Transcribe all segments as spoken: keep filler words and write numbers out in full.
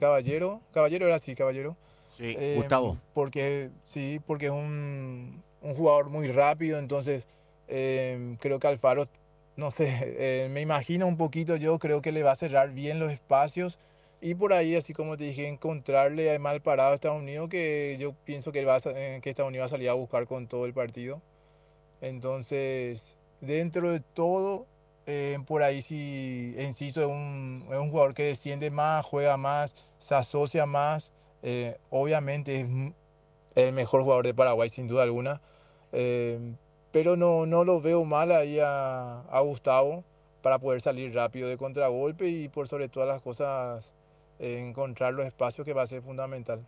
Caballero, Caballero era así, Caballero. Sí, Gustavo. Em, porque sí, porque es un, un jugador muy rápido, entonces em, creo que Alfaro, no sé, eh, me imagino un poquito yo, creo que le va a cerrar bien los espacios y por ahí, así como te dije, encontrarle mal parado a Estados Unidos, que yo pienso que, él va a sa- eh, que Estados Unidos va a salir a buscar con todo el partido. Entonces, dentro de todo, eh, por ahí sí, Enciso es un, es un jugador que desciende más, juega más, se asocia más. Eh, obviamente es m- el mejor jugador de Paraguay, sin duda alguna. Eh, pero no, no lo veo mal ahí a, a Gustavo para poder salir rápido de contragolpe y por sobre todas las cosas eh, encontrar los espacios que va a ser fundamental.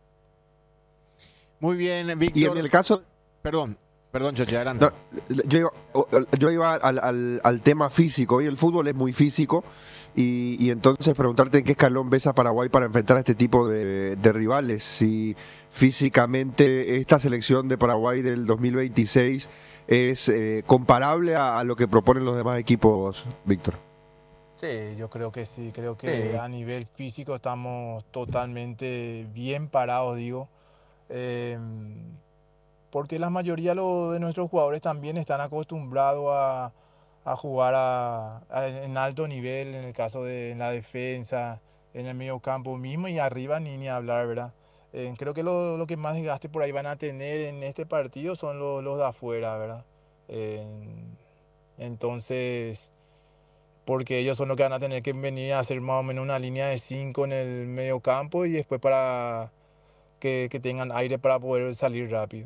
Muy bien, Y en Víctor. el caso, Perdón, perdón, Choche, adelante. no, yo, iba- yo iba al, al- al tema físico. Hoy el fútbol es muy físico y, y entonces preguntarte en qué escalón ves a Paraguay para enfrentar a este tipo de, de rivales. Si físicamente esta selección de Paraguay del dos mil veintiséis es eh, comparable a, a lo que proponen los demás equipos, Víctor. Sí, yo creo que sí, creo que a nivel físico estamos totalmente bien parados, digo. Em, Porque la mayoría lo- de nuestros jugadores también están acostumbrados a, a jugar a- a- en alto nivel, en el caso de en la defensa, en el medio campo mismo y arriba ni, ni hablar, ¿verdad? Eh, creo que lo, lo que más desgaste por ahí van a tener en este partido son los, los de afuera, ¿verdad? En- entonces, porque ellos son los que van a tener que venir a hacer más o menos una línea de cinco en el medio campo y después para que, que tengan aire para poder salir rápido.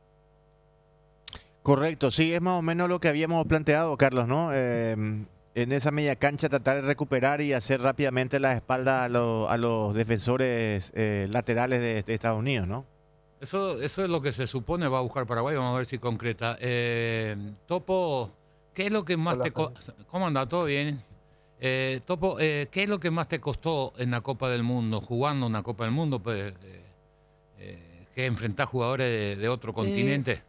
Correcto, sí, es más o menos lo que habíamos planteado, Carlos, ¿no? Eh, en esa media cancha tratar de recuperar y hacer rápidamente la espalda a, lo- a los defensores eh, laterales de, de Estados Unidos, ¿no? Eso, eso es lo que se supone va a buscar Paraguay. Vamos a ver si concreta. Eh, Topo, ¿qué es lo que más Hola, te... co- Jaime. ¿Cómo anda? ¿Todo bien? Eh, Topo, eh, ¿qué es lo que más te costó en la Copa del Mundo, jugando una Copa del Mundo, pues, eh, eh, que enfrentar jugadores de, de otro Y continente?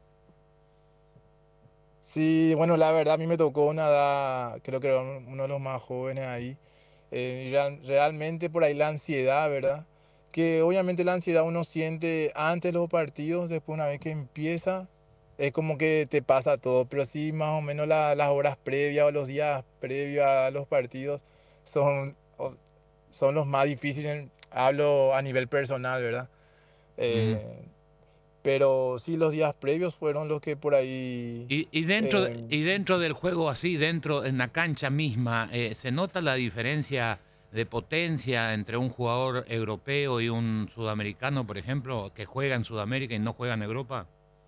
sí, bueno, la verdad a mí me tocó una edad, creo que era un- uno de los más jóvenes ahí. Eh, y real- realmente por ahí la ansiedad, ¿verdad? Que obviamente la ansiedad uno siente antes de los partidos, después una vez que empieza, es como que te pasa todo, pero sí más o menos la- las horas previas o los días previos a los partidos son, o- son los más difíciles, hablo a nivel personal, ¿verdad? Ujú. Eh, pero sí los días previos fueron los que por ahí... Y, y dentro, de- eh, y dentro del juego así, dentro, en la cancha misma, eh, ¿se nota la diferencia de potencia entre un jugador europeo y un sudamericano, por ejemplo, que juega en Sudamérica y no juega en Europa?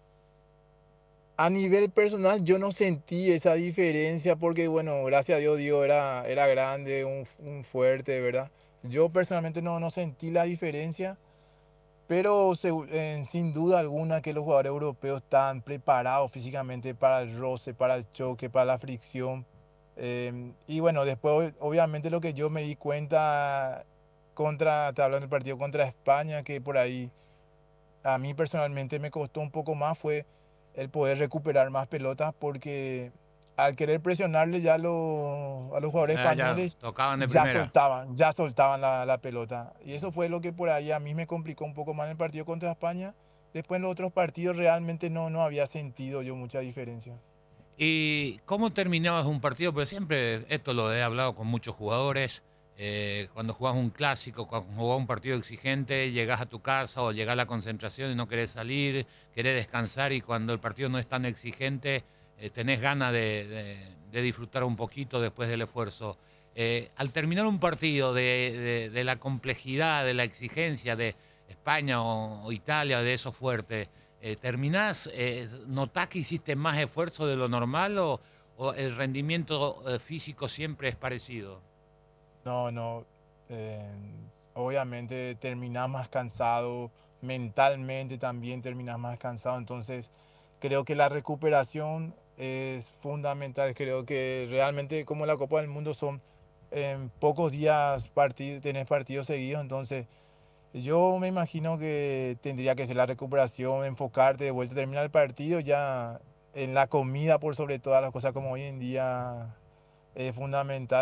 A nivel personal yo no sentí esa diferencia porque, bueno, gracias a Dios, Diego era, era grande, un, un fuerte, ¿verdad? Yo personalmente no, no sentí la diferencia, pero segu- eh, sin duda alguna que los jugadores europeos están preparados físicamente para el roce, para el choque, para la fricción. Em, y bueno, después ob- obviamente lo que yo me di cuenta contra, te hablo del partido contra España, que por ahí a mí personalmente me costó un poco más fue el poder recuperar más pelotas porque al querer presionarle ya lo- a los jugadores Ah, ya, españoles tocaban de ya primera. soltaban, ya soltaban la, la pelota. Y eso fue lo que por ahí a mí me complicó un poco más en el partido contra España. Después en los otros partidos realmente no, no había sentido yo mucha diferencia. ¿Y cómo terminabas un partido? Porque siempre esto lo he hablado con muchos jugadores. Eh, cuando jugás un clásico, cuando jugás un partido exigente, llegás a tu casa o llegás a la concentración y no querés salir, querés descansar y cuando el partido no es tan exigente, eh, tenés ganas de, de- de disfrutar un poquito después del esfuerzo. Eh, al terminar un partido de, de- de la complejidad, de la exigencia de España o, o Italia, de eso fuerte, eh, ¿terminás, eh, notás que hiciste más esfuerzo de lo normal o, o el rendimiento eh, físico siempre es parecido? No, no. eh, Obviamente terminas más cansado, mentalmente también terminas más cansado. Entonces, creo que la recuperación es fundamental. Creo que realmente como la Copa del Mundo son en pocos días partidos, tenés partidos seguidos. Entonces, yo me imagino que tendría que ser la recuperación, enfocarte de vuelta a terminar el partido ya en la comida por sobre todas las cosas como hoy en día es fundamental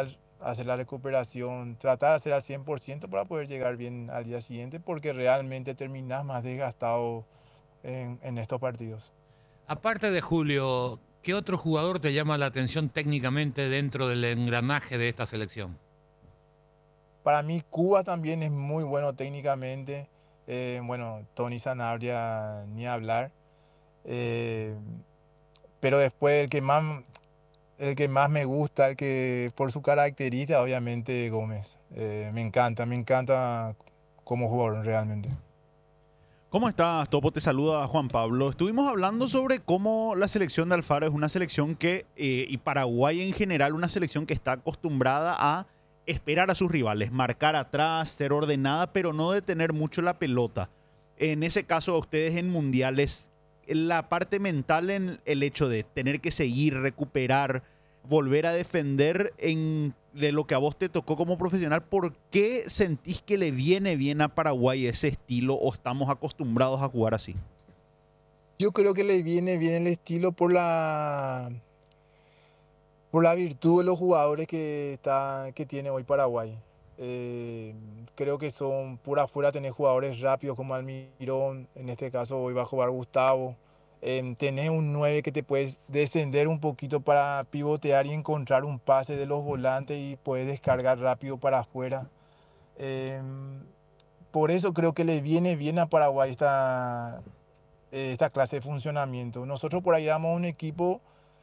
hacer la recuperación, tratar de hacer al cien por ciento para poder llegar bien al día siguiente, porque realmente terminás más desgastado en, en estos partidos. Aparte de Julio, ¿qué otro jugador te llama la atención técnicamente dentro del engranaje de esta selección? Para mí Cuba también es muy bueno técnicamente. Eh, bueno, Tony Sanabria ni hablar. Eh, pero después el que más, el que más me gusta, el que por su característica, obviamente Gómez. Eh, me encanta, me encanta como jugador realmente. ¿Cómo estás, Topo? Te saluda Juan Pablo. Estuvimos hablando sobre cómo la selección de Alfaro es una selección que, eh, y Paraguay en general, una selección que está acostumbrada a esperar a sus rivales, marcar atrás, ser ordenada, pero no detener mucho la pelota. En ese caso, a ustedes en mundiales, la parte mental en el hecho de tener que seguir, recuperar, volver a defender en, de lo que a vos te tocó como profesional, ¿por qué sentís que le viene bien a Paraguay ese estilo o estamos acostumbrados a jugar así? Yo creo que le viene bien el estilo por la, por la virtud de los jugadores que, está, que tiene hoy Paraguay. Eh, creo que son por afuera tener jugadores rápidos como Almirón, en este caso hoy va a jugar Gustavo. Eh, tenés un nueve que te puedes descender un poquito para pivotear y encontrar un pase de los volantes y puedes descargar rápido para afuera. Eh, por eso creo que le viene bien a Paraguay esta, esta clase de funcionamiento. Nosotros por ahí éramos un equipo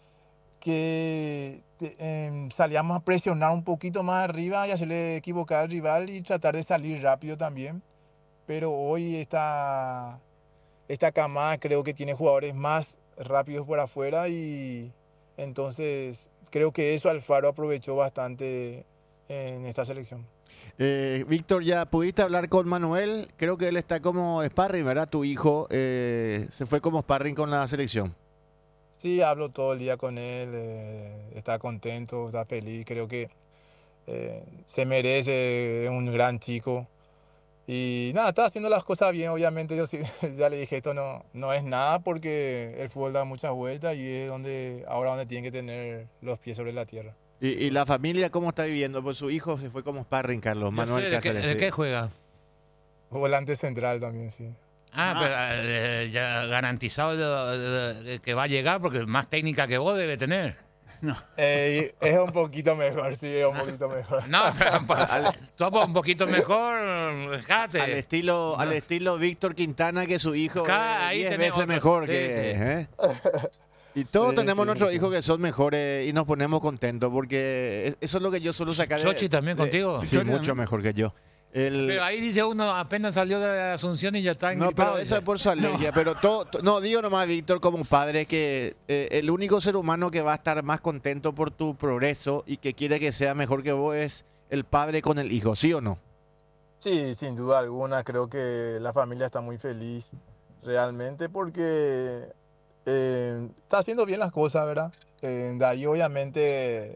que eh, salíamos a presionar un poquito más arriba y hacerle equivocar al rival y tratar de salir rápido también. Pero hoy esta, esta camada creo que tiene jugadores más rápidos por afuera y entonces creo que eso Alfaro aprovechó bastante en esta selección. Eh, Víctor, ya pudiste hablar con Manuel, creo que él está como sparring, ¿verdad? Tu hijo eh, se fue como sparring con la selección. Sí, hablo todo el día con él, eh, está contento, está feliz, creo que eh, se merece, es un gran chico. Y nada, está haciendo las cosas bien, obviamente yo sí, ya le dije, esto no, no es nada porque el fútbol da muchas vueltas y es donde ahora donde tienen que tener los pies sobre la tierra. ¿Y, y la familia cómo está viviendo? Pues su hijo se fue como sparring, Carlos. Yo Manuel sé, ¿de, qué, Cáceres. ¿de Sí. qué juega? Volante central también, sí. Ah, Ah. pero eh, ya garantizado de- de- que va a llegar porque más técnica que vos debe tener. Eh, es un poquito mejor, sí, es un poquito mejor. No, pero pa- topa un poquito mejor, dejate. Al estilo, al estilo Víctor Quintana, que su hijo Acá, es ahí diez tenés veces otro. mejor Sí, que... sí. ¿eh? Y todos Sí, tenemos sí, nuestros sí. hijos que son mejores y nos ponemos contentos porque es- eso es lo que yo suelo sacar. de- ¿Chochi también de- contigo? Sí, Chochi mucho también. mejor que yo. El- Pero ahí dice uno, apenas salió de Asunción y ya está No, engripado. pero eso dice. es por su alergia. Pero todo, to- no, digo nomás, Víctor, como padre, que eh, el único ser humano que va a estar más contento por tu progreso y que quiere que sea mejor que vos es el padre con el hijo, ¿sí o no? Sí, sin duda alguna, creo que la familia está muy feliz realmente porque eh, está haciendo bien las cosas, ¿verdad? Eh, de ahí obviamente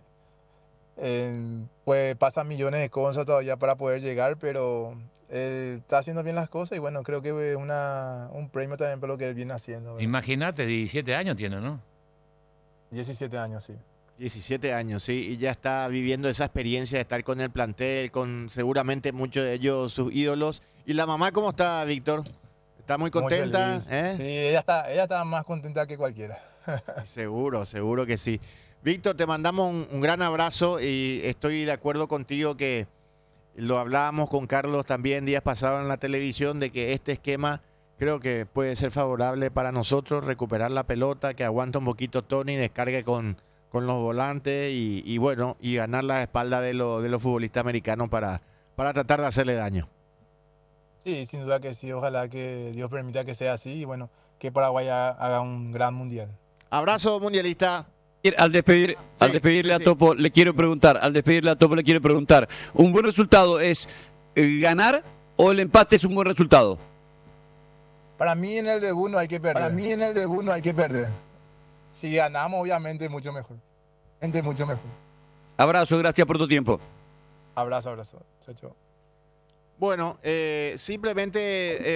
eh, pues pasan millones de cosas todavía para poder llegar, pero él está haciendo bien las cosas y bueno, creo que es una, un premio también por lo que él viene haciendo, ¿verdad? Imagínate, diecisiete años tiene, ¿no? diecisiete años, sí. diecisiete años, sí, y ya está viviendo esa experiencia de estar con el plantel, con seguramente muchos de ellos sus ídolos. ¿Y la mamá cómo está, Víctor? ¿Está muy contenta? feliz. ¿eh? Sí, ella está, ella está más contenta que cualquiera. Seguro, seguro que sí. Víctor, te mandamos un, un gran abrazo y estoy de acuerdo contigo que lo hablábamos con Carlos también días pasados en la televisión de que este esquema creo que puede ser favorable para nosotros, recuperar la pelota, que aguanta un poquito Tony, descargue con, con los volantes y, y bueno, y ganar la espalda de, lo, de los futbolistas americanos para, para tratar de hacerle daño. Sí, sin duda que sí, ojalá que Dios permita que sea así y bueno, que Paraguay ha- haga un gran mundial. Abrazo, mundialista. Al despedir, al Sí, despedirle sí, a sí. Topo, le quiero preguntar, al despedirle a Topo le quiero preguntar, ¿un buen resultado es eh, ganar o el empate es un buen resultado? Para mí en el debut no hay que perder. Para mí en el debut no hay que perder. Si ganamos, obviamente, mucho mejor. Gente, mucho mejor. Abrazo, gracias por tu tiempo. Abrazo, abrazo. Chao, chao. Bueno, eh, simplemente eh,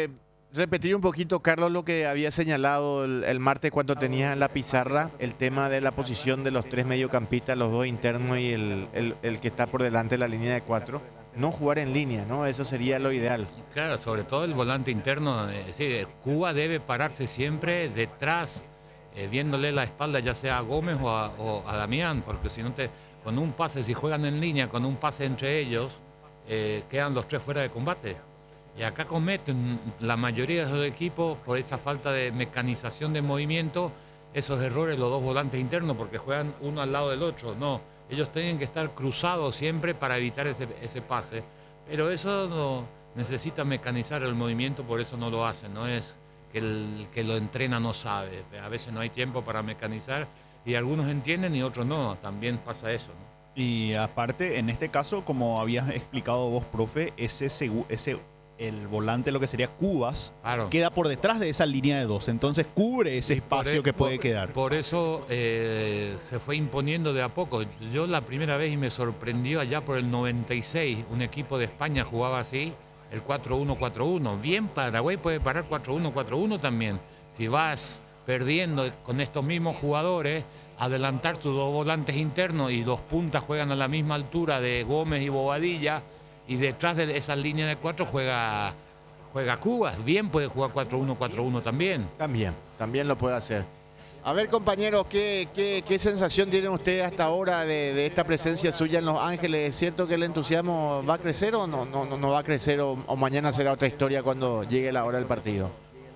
repetir un poquito, Carlos, lo que había señalado el, el martes cuando tenías en la pizarra el tema de la posición de los tres mediocampistas, los dos internos y el, el, el que está por delante de la línea de cuatro. No jugar en línea, ¿no? Eso sería lo ideal. Claro, sobre todo el volante interno. Es decir, Cuba debe pararse siempre detrás, eh, viéndole la espalda ya sea a Gómez o a, o a Damián, porque si no te, con un pase, si juegan en línea, con un pase entre ellos, eh, quedan los tres fuera de combate. Y acá cometen la mayoría de los equipos, por esa falta de mecanización de movimiento, esos errores los dos volantes internos, porque juegan uno al lado del otro. No, ellos tienen que estar cruzados siempre para evitar ese, ese pase. Pero eso no necesita mecanizar el movimiento, por eso no lo hacen. No es que el que lo entrena no sabe. A veces no hay tiempo para mecanizar y algunos entienden y otros no. También pasa eso, ¿no? Y aparte, en este caso, como habías explicado vos, profe, ese, ese el volante, lo que sería Cubas, claro, queda por detrás de esa línea de dos. Entonces cubre ese espacio e, que puede por, quedar. Por eso eh, se fue imponiendo de a poco. Yo la primera vez y me sorprendió allá por el noventa y seis, un equipo de España jugaba así, el cuatro uno cuatro uno. Bien, Paraguay puede parar cuatro uno cuatro uno también. Si vas perdiendo con estos mismos jugadores, adelantar tus dos volantes internos y los puntas juegan a la misma altura de Gómez y Bobadilla, y detrás de esa línea de cuatro juega, juega Cubas. Bien puede jugar cuatro uno cuatro uno también. También, también lo puede hacer. A ver, compañeros, ¿qué, qué, qué sensación tienen ustedes hasta ahora de, de esta presencia suya en Los Ángeles? ¿Es cierto que el entusiasmo va a crecer o no, no, no va a crecer o, o mañana será otra historia cuando llegue la hora del partido?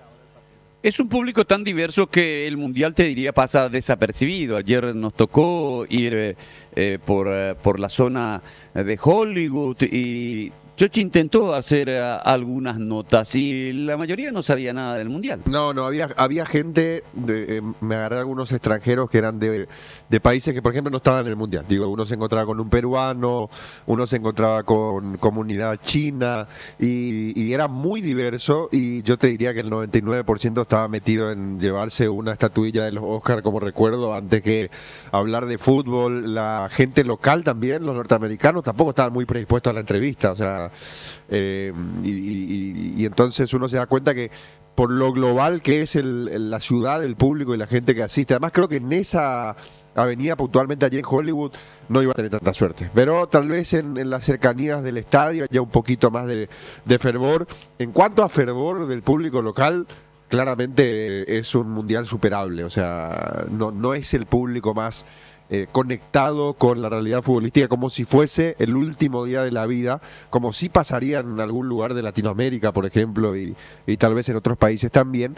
Es un público tan diverso que el Mundial, te diría, pasa desapercibido. Ayer nos tocó ir eh, por, eh, por la zona de Hollywood y Chochi intentó hacer uh, algunas notas y la mayoría no sabía nada del Mundial. No, no, había, había gente, de, eh, me agarré algunos extranjeros que eran de, de países que, por ejemplo, no estaban en el Mundial. Digo, uno se encontraba con un peruano, uno se encontraba con comunidad china y, y era muy diverso, y yo te diría que el noventa y nueve por ciento estaba metido en llevarse una estatuilla de los Oscar como recuerdo, antes que hablar de fútbol. La gente local también, los norteamericanos, tampoco estaban muy predispuestos a la entrevista, o sea, Eh, y, y, y entonces uno se da cuenta que por lo global que es el, el, la ciudad, el público y la gente que asiste, además creo que en esa avenida puntualmente allí en Hollywood no iba a tener tanta suerte, pero tal vez en, en las cercanías del estadio ya un poquito más de, de fervor. En cuanto a fervor del público local, claramente es un mundial superable, o sea, no, no es el público más Eh, conectado con la realidad futbolística como si fuese el último día de la vida, como si pasaría en algún lugar de Latinoamérica, por ejemplo, y, y tal vez en otros países también,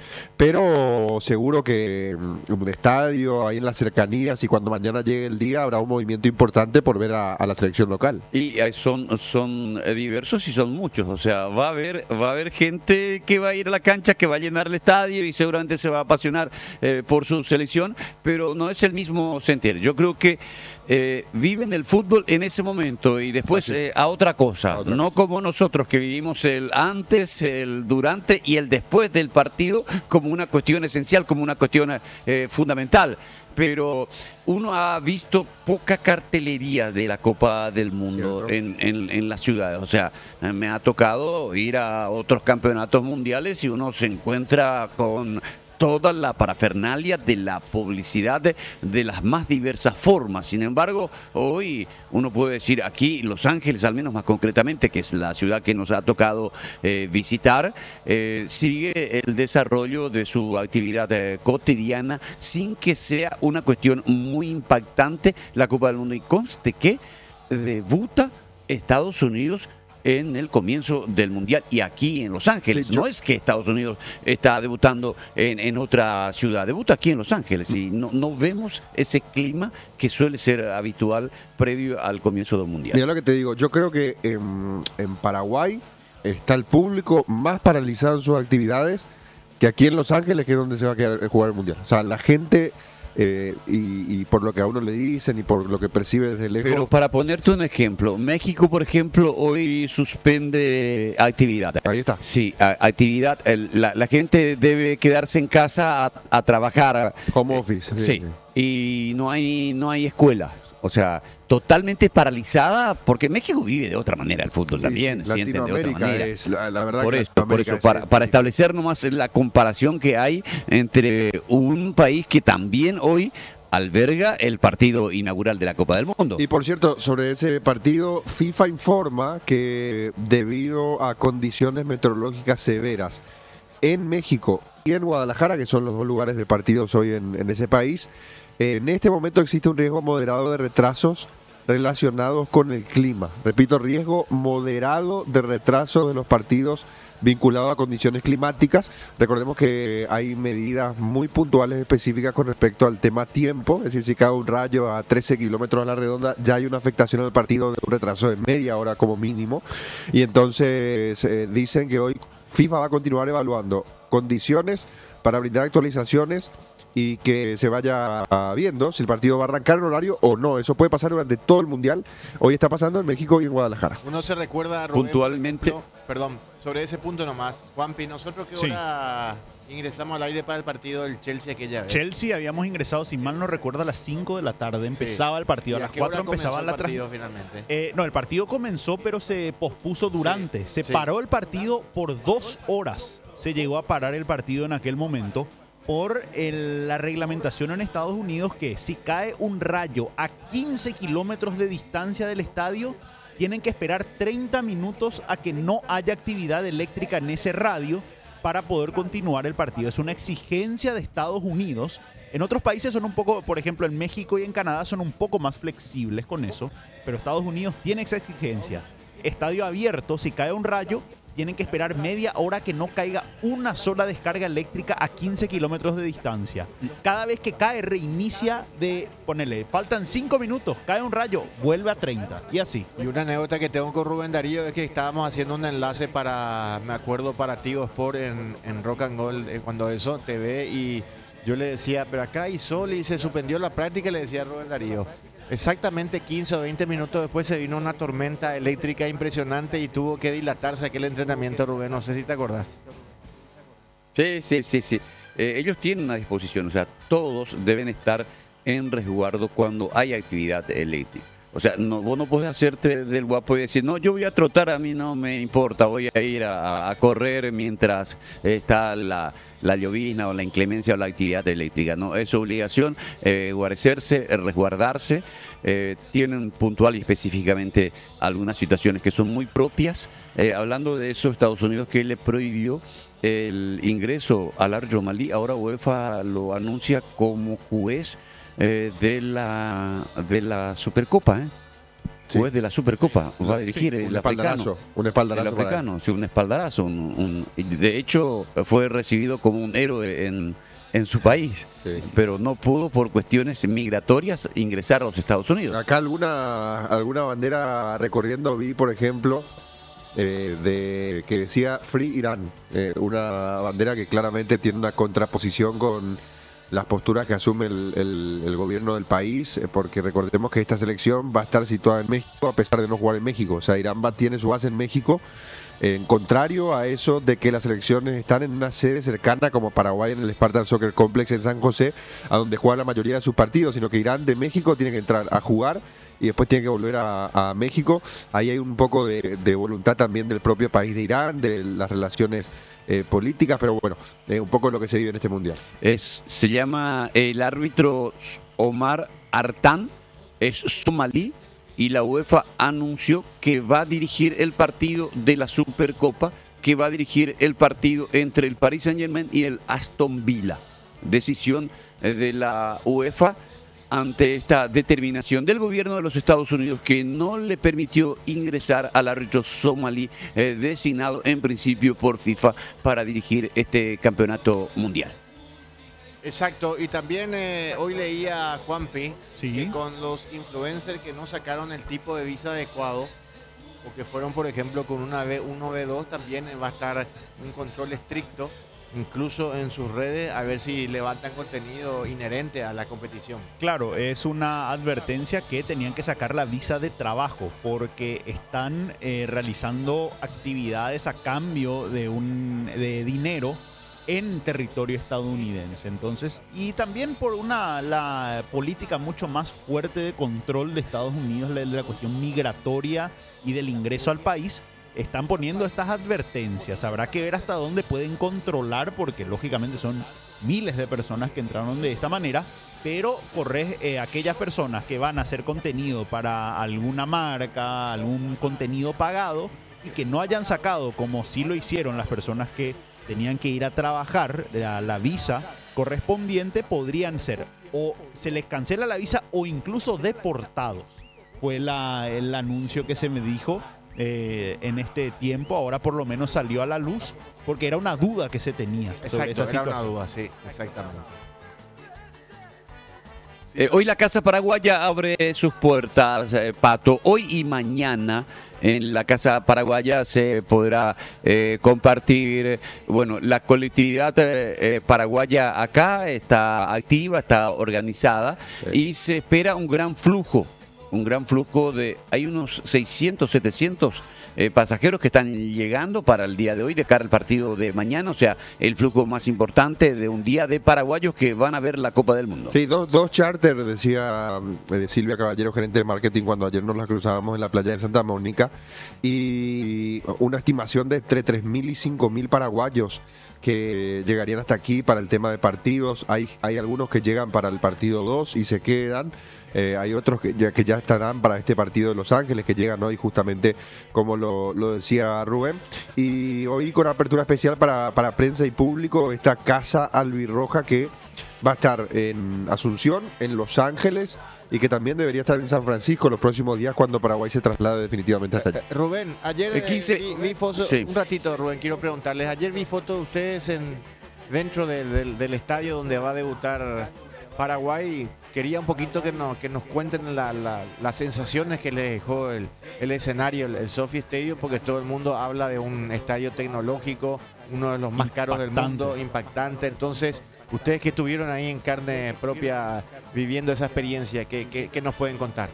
pero seguro que en un estadio, ahí en las cercanías, y cuando mañana llegue el día habrá un movimiento importante por ver a, a la selección local. Y son, son diversos y son muchos, o sea, va a haber, va a haber gente que va a ir a la cancha, que va a llenar el estadio y seguramente se va a apasionar eh, por su selección, pero no es el mismo sentir. Yo creo que eh, viven el fútbol en ese momento y después eh, a otra cosa, a otra no cosa. Como nosotros que vivimos el antes, el durante y el después del partido como una cuestión esencial, como una cuestión eh, fundamental. Pero uno ha visto poca cartelería de la Copa del Mundo en, en, en las ciudades. O sea, me ha tocado ir a otros campeonatos mundiales y uno se encuentra con toda la parafernalia de la publicidad de, de las más diversas formas. Sin embargo, hoy uno puede decir aquí, Los Ángeles, al menos más concretamente, que es la ciudad que nos ha tocado eh, visitar, eh, sigue el desarrollo de su actividad eh, cotidiana sin que sea una cuestión muy impactante la Copa del Mundo. Y conste que debuta Estados Unidos en el comienzo del Mundial y aquí en Los Ángeles. Sí, yo... No es que Estados Unidos está debutando en, en otra ciudad, debuta aquí en Los Ángeles y no, no vemos ese clima que suele ser habitual previo al comienzo del Mundial. Mira lo que te digo, yo creo que en, en Paraguay está el público más paralizado en sus actividades que aquí en Los Ángeles, que es donde se va a quedar, jugar el Mundial. O sea, la gente... Eh, y, y por lo que a uno le dicen y por lo que percibe desde lejos. Pero para ponerte un ejemplo, México, por ejemplo, hoy suspende actividad. Ahí está. Sí, a, actividad. El, la, la gente debe quedarse en casa a, a trabajar. Home office. Sí. sí. Y no hay no hay escuelas. o sea, totalmente paralizada, porque México vive de otra manera el fútbol también, Sí, sienten de otra Latinoamérica manera. es, la, la verdad Por que eso, por Latinoamérica eso, es- para, para establecer nomás la comparación que hay entre un país que también hoy alberga el partido inaugural de la Copa del Mundo. Y por cierto, sobre ese partido, FIFA informa que debido a condiciones meteorológicas severas en México y en Guadalajara, que son los dos lugares de partidos hoy en, en ese país, eh, en este momento existe un riesgo moderado de retrasos relacionados con el clima. Repito, riesgo moderado de retraso de los partidos vinculado a condiciones climáticas. Recordemos que hay medidas muy puntuales específicas con respecto al tema tiempo, es decir, si cae un rayo a trece kilómetros a la redonda, ya hay una afectación al partido de un retraso de media hora como mínimo. Y entonces eh, dicen que hoy FIFA va a continuar evaluando condiciones para brindar actualizaciones y que se vaya viendo si el partido va a arrancar en horario o no. Eso puede pasar durante todo el Mundial. Hoy está pasando en México y en Guadalajara. Uno se recuerda, Rubén, Puntualmente. por ejemplo, perdón, sobre ese punto nomás. Juanpi, ¿nosotros qué Sí. hora ingresamos al aire para el partido del Chelsea aquella vez? Chelsea habíamos ingresado, si mal no recuerdo, a las cinco de la tarde. Empezaba el partido. ¿Y A a las qué hora cuatro empezaba comenzó la el partido transmisión. finalmente? Eh, no, el partido comenzó, pero se pospuso durante. Se sí. paró el partido por dos horas. Se llegó a parar el partido en aquel momento por el- la reglamentación en Estados Unidos que si cae un rayo a quince kilómetros de distancia del estadio, tienen que esperar treinta minutos a que no haya actividad eléctrica en ese radio para poder continuar el partido. Es una exigencia de Estados Unidos. En otros países son un poco, por ejemplo, en México y en Canadá son un poco más flexibles con eso, pero Estados Unidos tiene esa exigencia. Estadio abierto, si cae un rayo, tienen que esperar media hora que no caiga una sola descarga eléctrica a quince kilómetros de distancia. Cada vez que cae, reinicia de, ponele, faltan cinco minutos, cae un rayo, vuelve a treinta y así. Y una anécdota que tengo con Rubén Darío es que estábamos haciendo un enlace para, me acuerdo, para Tigo Sport en, en Rock and Gold, eh, cuando eso, T V, y yo le decía, pero acá hay sol y se suspendió la práctica, le decía a Rubén Darío. Exactamente quince o veinte minutos después se vino una tormenta eléctrica impresionante y tuvo que dilatarse aquel entrenamiento, Rubén, no sé si te acordás. Sí, sí, sí, sí. Eh, ellos tienen una disposición, o sea, todos deben estar en resguardo cuando hay actividad eléctrica. O sea, no, vos no podés hacerte del guapo y decir, no, yo voy a trotar, a mí no me importa, voy a ir a, a correr mientras está la, la llovizna o la inclemencia o la actividad eléctrica. No, es su obligación eh, guarecerse, eh, resguardarse. Eh, tienen puntual y específicamente algunas situaciones que son muy propias. Eh, hablando de eso, Estados Unidos que le prohibió el ingreso al Al Malí, ahora UEFA lo anuncia como juez eh, de la de la Supercopa, ¿eh? Sí. Juez de la Supercopa, va a dirigir Un el africano. espaldarazo. Un El espaldarazo. para él. africano, sí, un espaldarazo. Un, un- y de hecho, fue recibido como un héroe en, en su país, Sí, sí. pero no pudo por cuestiones migratorias ingresar a los Estados Unidos. Acá alguna, alguna bandera recorriendo vi, por ejemplo, eh, de que decía Free Irán, eh, una bandera que claramente tiene una contraposición con las posturas que asume el, el- el gobierno del país, eh, porque recordemos que esta selección va a estar situada en México a pesar de no jugar en México. O sea, Irán va, tiene su base en México, en contrario a eso de que las elecciones están en una sede cercana como Paraguay en el Spartan Soccer Complex en San José, a donde juega la mayoría de sus partidos, sino que Irán de México tiene que entrar a jugar y después tiene que volver a, a México. Ahí hay un poco de, de voluntad también del propio país de Irán, de las relaciones eh, políticas, pero bueno, eh, un poco lo que se vive en este mundial. Es, se llama el árbitro Omar Artan, es somalí, y la UEFA anunció que va a dirigir el partido de la Supercopa, que va a dirigir el partido entre el Paris Saint-Germain y el Aston Villa. Decisión eh, de la UEFA ante esta determinación del gobierno de los Estados Unidos que no le permitió ingresar al árbitro somalí eh, designado en principio por FIFA para dirigir este campeonato mundial. Exacto, y también eh, hoy leía Juanpi Sí. que con los influencers que no sacaron el tipo de visa adecuado o que fueron, por ejemplo, con una B uno B dos, también va a estar un control estricto, incluso en sus redes, a ver si levantan contenido inherente a la competición. Claro, es una advertencia que tenían que sacar la visa de trabajo porque están eh, realizando actividades a cambio de un de dinero en territorio estadounidense. Entonces, y también por una la política mucho más fuerte de control de Estados Unidos de la cuestión migratoria y del ingreso al país, están poniendo estas advertencias. Habrá que ver hasta dónde pueden controlar, porque lógicamente son miles de personas que entraron de esta manera, pero corre eh, aquellas personas que van a hacer contenido para alguna marca, algún contenido pagado, y que no hayan sacado, como sí lo hicieron las personas que tenían que ir a trabajar, la, la visa correspondiente, podrían ser o se les cancela la visa o incluso deportados. Fue la, el anuncio que se me dijo eh, en este tiempo. Ahora por lo menos salió a la luz, porque era una duda que se tenía sobre Exacto, esa era una situación. duda, sí, exactamente. Eh, hoy la Casa Paraguaya abre sus puertas, eh, Pato. Hoy y mañana en la Casa Paraguaya se podrá eh, compartir, eh, bueno, la colectividad eh, eh, paraguaya acá está activa, está organizada, sí, y se espera un gran flujo. Un gran flujo de, hay unos seiscientos, setecientos eh, pasajeros que están llegando para el día de hoy de cara al partido de mañana, o sea, el flujo más importante de un día de paraguayos que van a ver la Copa del Mundo. Sí, dos, dos charters, decía eh, Silvia Caballero, gerente de marketing, cuando ayer nos la cruzábamos en la playa de Santa Mónica, y una estimación de entre tres mil y cinco mil paraguayos que llegarían hasta aquí para el tema de partidos. Hay, hay algunos que llegan para el partido dos y se quedan. Eh, hay otros que ya, que ya estarán para este partido de Los Ángeles, que llegan hoy justamente como lo, lo decía Rubén. Y hoy con apertura especial para, para prensa y público, esta Casa Albirroja que va a estar en Asunción, en Los Ángeles, y que también debería estar en San Francisco los próximos días cuando Paraguay se traslade definitivamente hasta allá. Eh, Rubén, ayer Eh, quince eh, vi, vi fotos, sí. un ratito Rubén, quiero preguntarles, ayer vi fotos de ustedes en, dentro del, del, del estadio donde va a debutar Paraguay. Quería un poquito que nos, que nos cuenten la, la, las sensaciones que les dejó el, el escenario, el, el Sophie Stadium, porque todo el mundo habla de un estadio tecnológico, uno de los más caros del mundo, impactante. Entonces, ustedes que estuvieron ahí en carne propia viviendo esa experiencia, ¿qué, qué, qué nos pueden contar?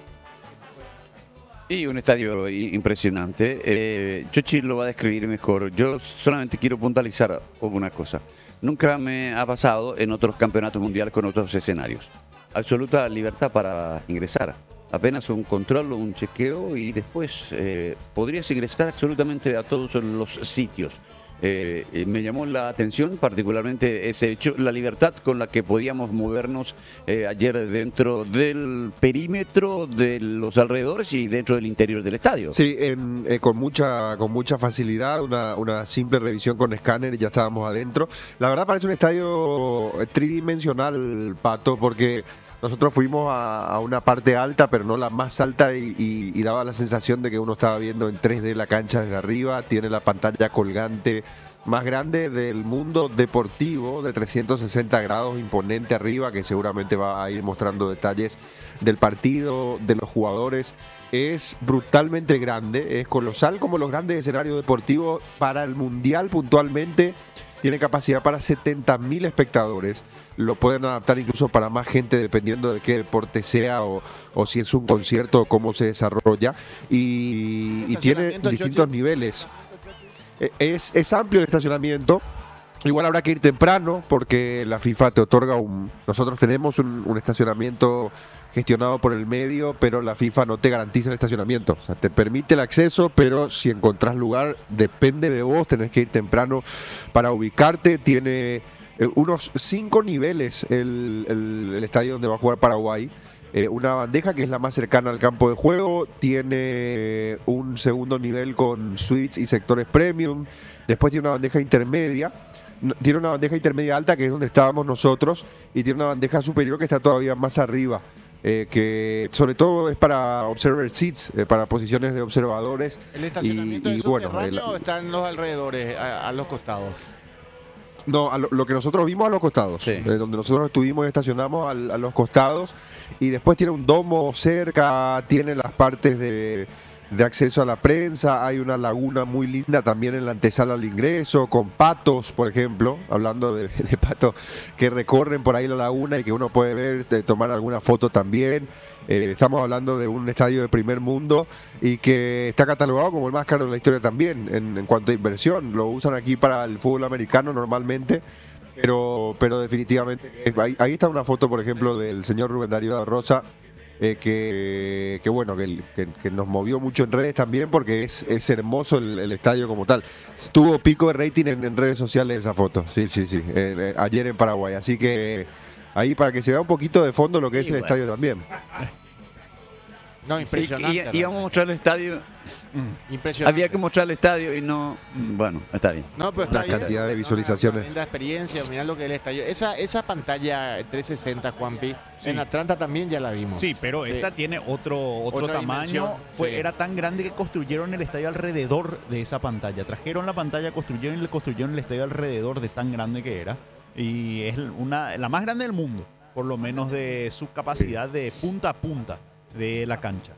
Y un estadio impresionante. Eh, Chochi lo va a describir mejor. Yo solamente quiero puntualizar una cosa. Nunca me ha pasado en otros campeonatos mundiales con otros escenarios. Absoluta libertad para ingresar. Apenas un control, un chequeo y después eh, podrías ingresar absolutamente a todos los sitios. Eh, me llamó la atención particularmente ese hecho, la libertad con la que podíamos movernos eh, ayer dentro del perímetro de los alrededores y dentro del interior del estadio. Sí, en, eh, con mucha con mucha facilidad, una, una simple revisión con escáner y ya estábamos adentro. La verdad parece un estadio tridimensional, Pato, porque nosotros fuimos a, a una parte alta, pero no la más alta, y, y, y daba la sensación de que uno estaba viendo en tres D la cancha desde arriba. Tiene la pantalla colgante más grande del mundo deportivo, de trescientos sesenta grados, imponente arriba, que seguramente va a ir mostrando detalles del partido, de los jugadores. Es brutalmente grande, es colosal como los grandes escenarios deportivos. Para el Mundial puntualmente tiene capacidad para setenta mil espectadores. Lo pueden adaptar incluso para más gente dependiendo de qué deporte sea o, o si es un concierto o cómo se desarrolla. Y, y tiene distintos niveles. Es, es amplio el estacionamiento. Igual habrá que ir temprano porque la FIFA te otorga un... Nosotros tenemos un, un estacionamiento gestionado por el medio, pero la FIFA no te garantiza el estacionamiento. O sea, te permite el acceso, pero si encontrás lugar, depende de vos, tenés que ir temprano para ubicarte. Tiene eh, unos cinco niveles el, el, el estadio donde va a jugar Paraguay. Eh, una bandeja que es la más cercana al campo de juego, tiene un segundo nivel con suites y sectores premium, después tiene una bandeja intermedia, tiene una bandeja intermedia alta que es donde estábamos nosotros, y tiene una bandeja superior que está todavía más arriba, eh, que sobre todo es para observer seats, eh, para posiciones de observadores. ¿El estacionamiento y, y es bueno, subterráneo el- o está en los alrededores, a, a los costados? No, a lo, lo que nosotros vimos a los costados, Sí. eh, donde nosotros estuvimos estacionamos al- a, los costados, y después tiene un domo cerca, tiene las partes de, de acceso a la prensa. Hay una laguna muy linda también en la antesala al ingreso, con patos, por ejemplo, hablando de, de patos que recorren por ahí la laguna y que uno puede ver, de tomar alguna foto también. Eh, estamos hablando de un estadio de primer mundo y que está catalogado como el más caro de la historia también en, en cuanto a inversión. Lo usan aquí para el fútbol americano normalmente, pero, pero definitivamente eh, ahí, ahí está una foto, por ejemplo, del señor Rubén Darío da Rosa, eh, que, que bueno, que, que, que nos movió mucho en redes también, porque es, es hermoso el, el estadio como tal. Tuvo pico de rating en, en redes sociales esa foto, sí, sí, sí, eh, eh, ayer en Paraguay, así que ahí para que se vea un poquito de fondo lo que es Sí, el bueno. estadio también. No, Sí, impresionante. y, íbamos a mostrar el estadio. Impresionante. Había que mostrar el estadio y no. Bueno, está bien. No, pero está Una bien. cantidad de Una- visualizaciones. Una linda experiencia, mirá lo que es el estadio. Esa, esa pantalla trescientos sesenta, Juanpi, en Atlanta también ya la vimos. Sí, pero Sí. esta tiene otro, otro Otra tamaño. dimensión, Fue, sí. Era tan grande que construyeron el estadio alrededor de esa pantalla. Trajeron la pantalla, construyeron, y le construyeron el estadio alrededor de tan grande que era. Y es una, la más grande del mundo, por lo menos de su capacidad de punta a punta de la cancha.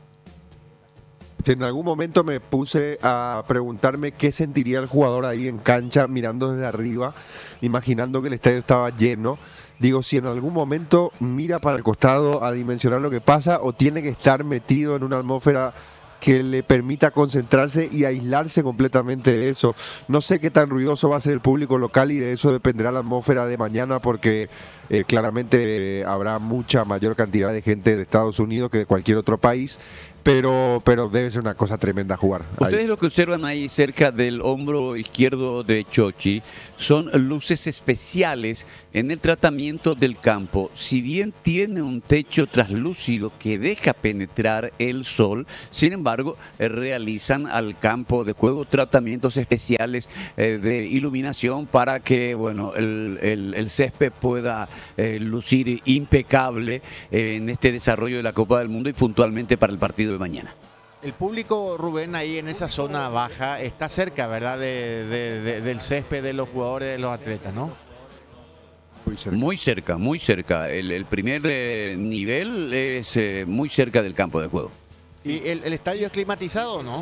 En algún momento me puse a preguntarme qué sentiría el jugador ahí en cancha mirando desde arriba, imaginando que el estadio estaba lleno. Digo, si en algún momento mira para el costado a dimensionar lo que pasa o tiene que estar metido en una atmósfera que le permita concentrarse y aislarse completamente de eso. No sé qué tan ruidoso va a ser el público local y de eso dependerá la atmósfera de mañana, porque eh, claramente eh, habrá mucha mayor cantidad de gente de Estados Unidos que de cualquier otro país, pero, pero debe ser una cosa tremenda jugar ahí. Ustedes lo que observan ahí cerca del hombro izquierdo de Chochi son luces especiales en el tratamiento del campo. Si bien tiene un techo translúcido que deja penetrar el sol, sin embargo, eh, realizan al campo de juego tratamientos especiales eh, de iluminación para que, bueno, el, el- el césped pueda eh, lucir impecable eh, en este desarrollo de la Copa del Mundo y puntualmente para el partido de mañana. El público, Rubén, ahí en esa zona baja está cerca, ¿verdad? De, de- de- del césped de los jugadores, de los atletas, ¿no? Muy cerca. Muy cerca, muy cerca. El, el primer eh, nivel es eh, muy cerca del campo de juego. ¿Y el, el estadio es climatizado o no?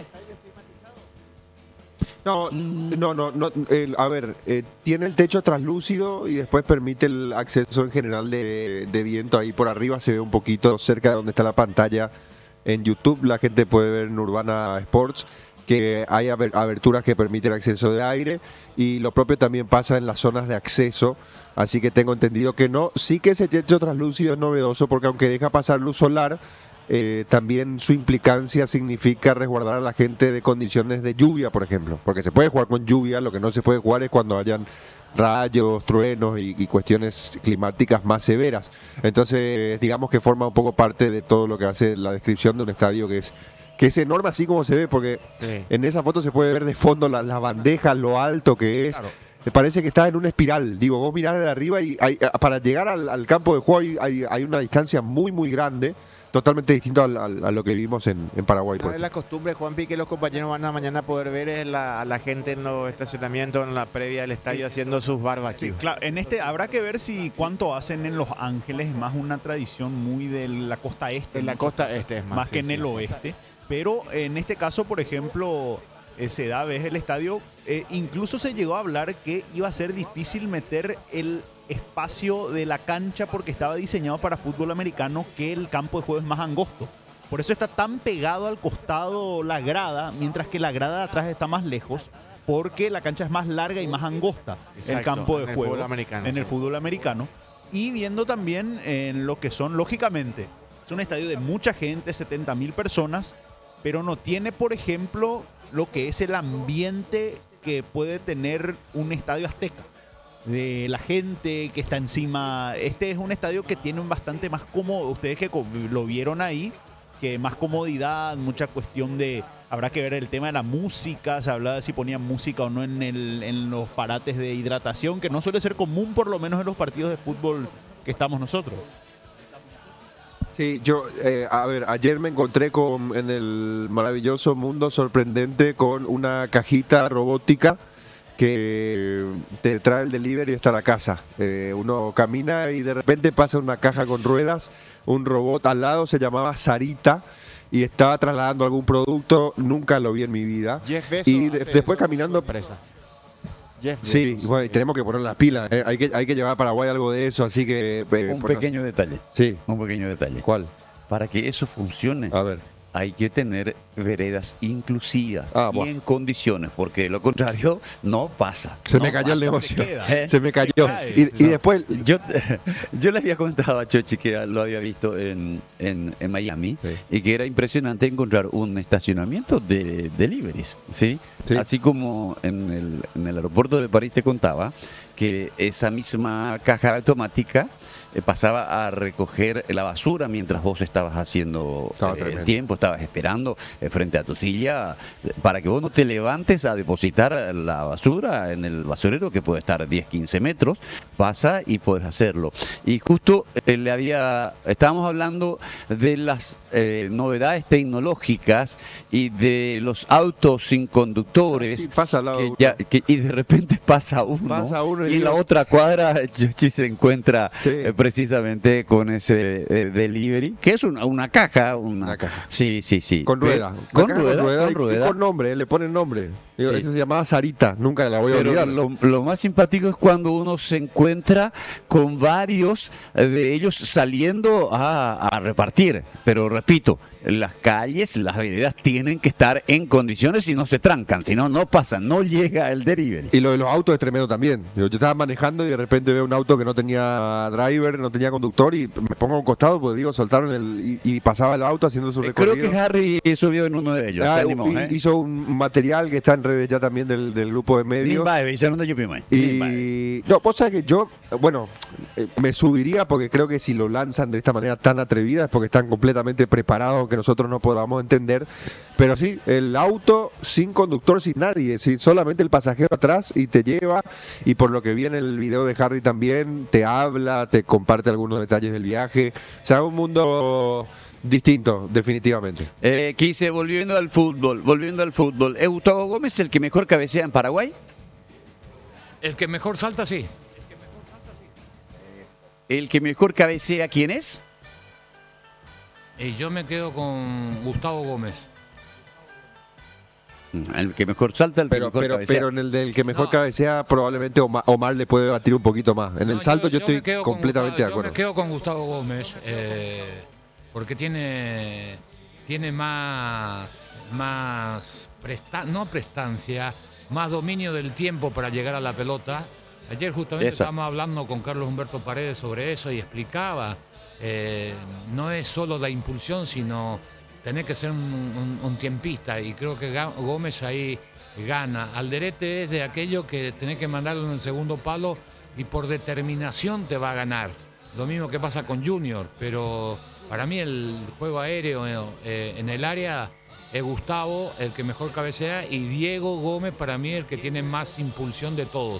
No, no, no, no, el- a ver, eh, tiene el techo translúcido y después permite el acceso en general de, de viento. Ahí por arriba se ve un poquito cerca de donde está la pantalla en YouTube. La gente puede ver en Urbana Sports que hay aber- aberturas que permiten el acceso de aire, y lo propio también pasa en las zonas de acceso. Así que tengo entendido que no. Sí que ese techo translúcido es novedoso, porque aunque deja pasar luz solar, eh, también su implicancia significa resguardar a la gente de condiciones de lluvia, por ejemplo, porque se puede jugar con lluvia. Lo que no se puede jugar es cuando hayan rayos, truenos y, y cuestiones climáticas más severas. Entonces, digamos que forma un poco parte de todo lo que hace la descripción de un estadio que es que es enorme así como se ve, porque Sí. en esa foto se puede ver de fondo la- las bandejas, lo alto que es. Me parece que está en una espiral. Digo, vos mirás de arriba y hay- para llegar al, al campo de juego hay, hay- hay una distancia muy, muy grande, totalmente distinto al- al- a lo que vimos en, en Paraguay. por Una de las costumbres, Juanpi, que los compañeros van a mañana poder ver es la, a la gente en los estacionamientos, en la previa del estadio, haciendo sus barbacoas. Sí, claro, en este habrá que ver si cuánto hacen en Los Ángeles, es más una tradición muy de la costa este. En la ¿no? costa este es más. más sí, que en sí, el sí. oeste. Pero en este caso, por ejemplo, eh, se da, ves el estadio, eh, incluso se llegó a hablar que iba a ser difícil meter el espacio de la cancha porque estaba diseñado para fútbol americano, que el campo de juego es más angosto. Por eso está tan pegado al costado la grada, mientras que la grada de atrás está más lejos, porque la cancha es más larga y más angosta, el Exacto, campo de en el juego fútbol americano, en el sí. fútbol americano. Y viendo también en lo que son, lógicamente, es un estadio de mucha gente, setenta mil personas, pero no tiene, por ejemplo, lo que es el ambiente que puede tener un estadio azteca. De la gente que está encima. Este es un estadio que tiene un bastante más cómodo. Ustedes que co- lo vieron ahí, que más comodidad, mucha cuestión de. Habrá que ver el tema de la música. Se hablaba de si ponían música o no en, el, en los parates de hidratación, que no suele ser común, por lo menos en los partidos de fútbol que estamos nosotros. Sí, yo, eh, a ver, ayer me encontré con, en el maravilloso mundo sorprendente, con una cajita robótica que te trae el delivery hasta la casa. Eh, uno camina y de repente pasa una caja con ruedas, un robot al lado, se llamaba Sarita, y estaba trasladando algún producto, nunca lo vi en mi vida. Jeff Bezos Y hace de- después eso con caminando... su empresa. Jeff Sí, Bezos. bueno, y tenemos que poner las pilas. eh, Hay, que, hay que llevar a Paraguay algo de eso, así que... eh, Un por- pequeño detalle. Sí, Un pequeño detalle. ¿cuál? Para que eso funcione, A ver. hay que tener veredas inclusivas Ah, y buah. en condiciones, porque de lo contrario no pasa. Se No me cayó el pasa. negocio. queda. ¿Eh? Se me cayó. cae, Y, y no. después... Yo, yo le había comentado a Chochi que lo había visto en, en, en Miami Sí. y que era impresionante encontrar un estacionamiento de deliveries, ¿sí? Sí. Así como en el, en el aeropuerto de París te contaba que esa misma caja automática eh, pasaba a recoger la basura mientras vos estabas haciendo Estaba eh, el tremendo. tiempo, estabas esperando eh, frente a tu silla eh, para que vos no te levantes a depositar la basura en el basurero que puede estar diez, quince metros, pasa y puedes hacerlo. Y justo eh, le había, estábamos hablando de las eh, novedades tecnológicas y de los autos sin conductores. Sí, pasa al lado de que uno. ya- que- y de repente pasa uno, Pasa uno y y en la digo- otra cuadra Yoshi se encuentra Sí. eh, precisamente con ese eh, delivery, que es una, una caja. Una, Una caja. Sí, sí, sí. Con rueda. Con Una caja rueda, con y- y rueda. con nombre, eh, le ponen nombre. Digo, Sí. esa se llamaba Sarita, nunca la voy a Pero olvidar. lo, lo más simpático es cuando uno se encuentra con varios eh, de ellos saliendo a, a repartir. Pero repito, las calles, las veredas tienen que estar en condiciones y no se trancan, si no, no pasan, no llega el delivery. Y lo de los autos es tremendo también. Yo, yo estaba manejando y de repente veo un auto que no tenía driver, no tenía conductor y me pongo a un costado porque digo, soltaron el y, y pasaba el auto haciendo su Eh, Creo recorrido. que Harry subió en uno de ellos. Ah, te animó, hi- ¿eh? hizo un material que está en redes ya también del, del grupo de medios. Nimbaeve, hicieron de Yupi, man. Nimbaeve. Y no, vos sabés que yo, bueno, eh, me subiría porque creo que si lo lanzan de esta manera tan atrevida es porque están completamente preparados, que nosotros no podamos entender. Pero sí, el auto sin conductor, sin nadie, sí, solamente el pasajero atrás y te lleva. Y por lo que vi en el video de Harry también, te habla, te comparte algunos detalles del viaje. O sea, un mundo distinto, definitivamente. Eh, Quise, volviendo al fútbol, volviendo al fútbol. ¿Es Gustavo Gómez el que mejor cabecea en Paraguay? El que mejor salta, sí. ¿El que mejor cabecea quién es? Y yo me quedo con Gustavo Gómez. El que mejor salta, el que Pero, mejor pero, cabecea. pero en el del que mejor No. cabecea, probablemente Omar, Omar le puede batir un poquito más. En No, el salto yo, me estoy quedo con completamente Gustavo- de acuerdo. Yo me quedo con Gustavo Gómez eh, porque tiene, tiene más, más presta- no prestancia, más dominio del tiempo para llegar a la pelota. Ayer justamente Esa. estábamos hablando con Carlos Humberto Paredes sobre eso y explicaba, eh, no es solo la impulsión, sino tener que ser un, un- un tiempista y creo que Ga- Gómez ahí gana. Alderete es de aquello que tenés que mandarlo en el segundo palo y por determinación te va a ganar. Lo mismo que pasa con Junior, pero para mí el juego aéreo eh, en el área es Gustavo el que mejor cabecea y Diego Gómez para mí el que tiene más impulsión de todos.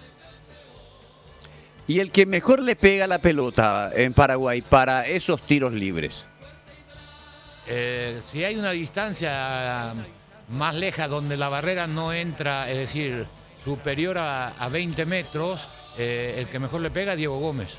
Y el que mejor le pega la pelota en Paraguay para esos tiros libres. Eh, si hay una distancia más leja donde la barrera no entra, es decir, superior a, a veinte metros, eh, el que mejor le pega es Diego Gómez.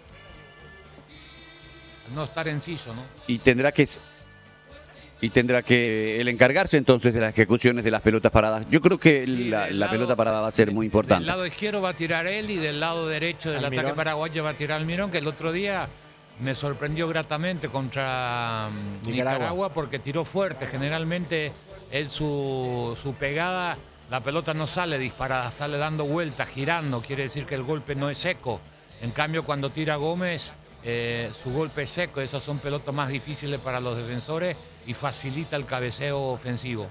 No estar enciso, ¿no? Y tendrá que y tendrá que el encargarse entonces de las ejecuciones de las pelotas paradas. Yo creo que Sí, la, del la lado- pelota parada va a ser muy Del importante. lado izquierdo va a tirar él y del lado derecho del Almirón. ataque paraguayo va a tirar Almirón, que el otro día me sorprendió gratamente contra mm, Nicaragua. Nicaragua. porque tiró fuerte. Generalmente él su, su pegada, la pelota no sale disparada, sale dando vueltas, girando. Quiere decir que el golpe no es seco. En cambio, cuando tira Gómez, eh, su golpe es seco. Esas son pelotas más difíciles para los defensores y facilita el cabeceo ofensivo.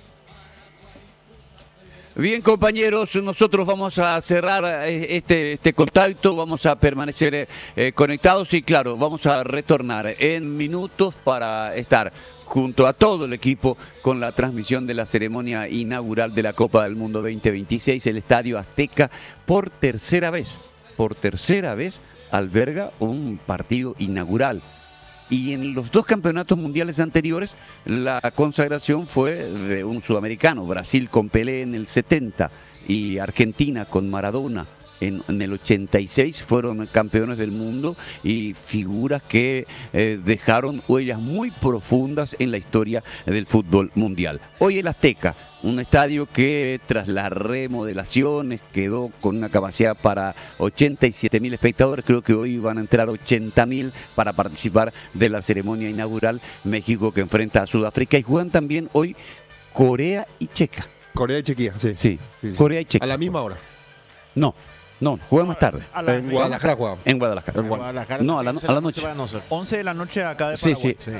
Bien, compañeros, nosotros vamos a cerrar eh, este, este contacto, vamos a permanecer eh, eh, conectados y claro, vamos a retornar en minutos para estar junto a todo el equipo con la transmisión de la ceremonia inaugural de la Copa del Mundo veinte veintiséis. El Estadio Azteca por tercera vez, por tercera vez alberga un partido inaugural. Y en los dos campeonatos mundiales anteriores, la consagración fue de un sudamericano, Brasil con Pelé en el setenta y Argentina con Maradona En, en el ochenta y seis fueron campeones del mundo y figuras que eh, dejaron huellas muy profundas en la historia del fútbol mundial. Hoy el Azteca, un estadio que tras las remodelaciones quedó con una capacidad para ochenta y siete mil espectadores. Creo que hoy van a entrar ochenta mil para participar de la ceremonia inaugural. México que enfrenta a Sudáfrica y juegan también hoy Corea y Checa. Corea y Chequia, sí. Sí, Sí, sí. Corea y Checa. A la misma hora. No, no, juegan más tarde. A la- En Guadalajara jugamos. En Guadalajara. En Guadalajara, No, a la, once a la de noche. para nosotros. once de la noche acá de Sí, Paraguay. sí.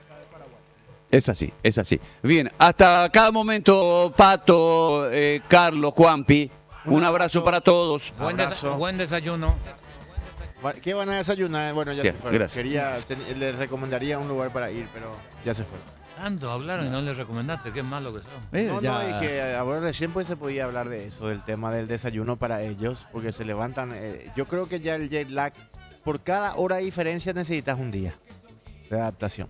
Es así, es así. Bien, hasta cada momento, Pato, eh, Carlos, Juanpi, un, Un abrazo abrazo. para todos. Buen, desa- Abrazo. buen desayuno. Va- ¿Qué van a desayunar? Bueno, ya Bien, se fueron. gracias. Quería, ten- les recomendaría un lugar para ir, pero ya se fueron. Tanto hablaron y no les recomendaste, qué malo que son. Eh, No, ya- no, y que ahora recién pues se podía hablar de eso, del tema del desayuno para ellos, porque se levantan. eh, yo creo que ya el jet lag, por cada hora de diferencia necesitas un día de adaptación.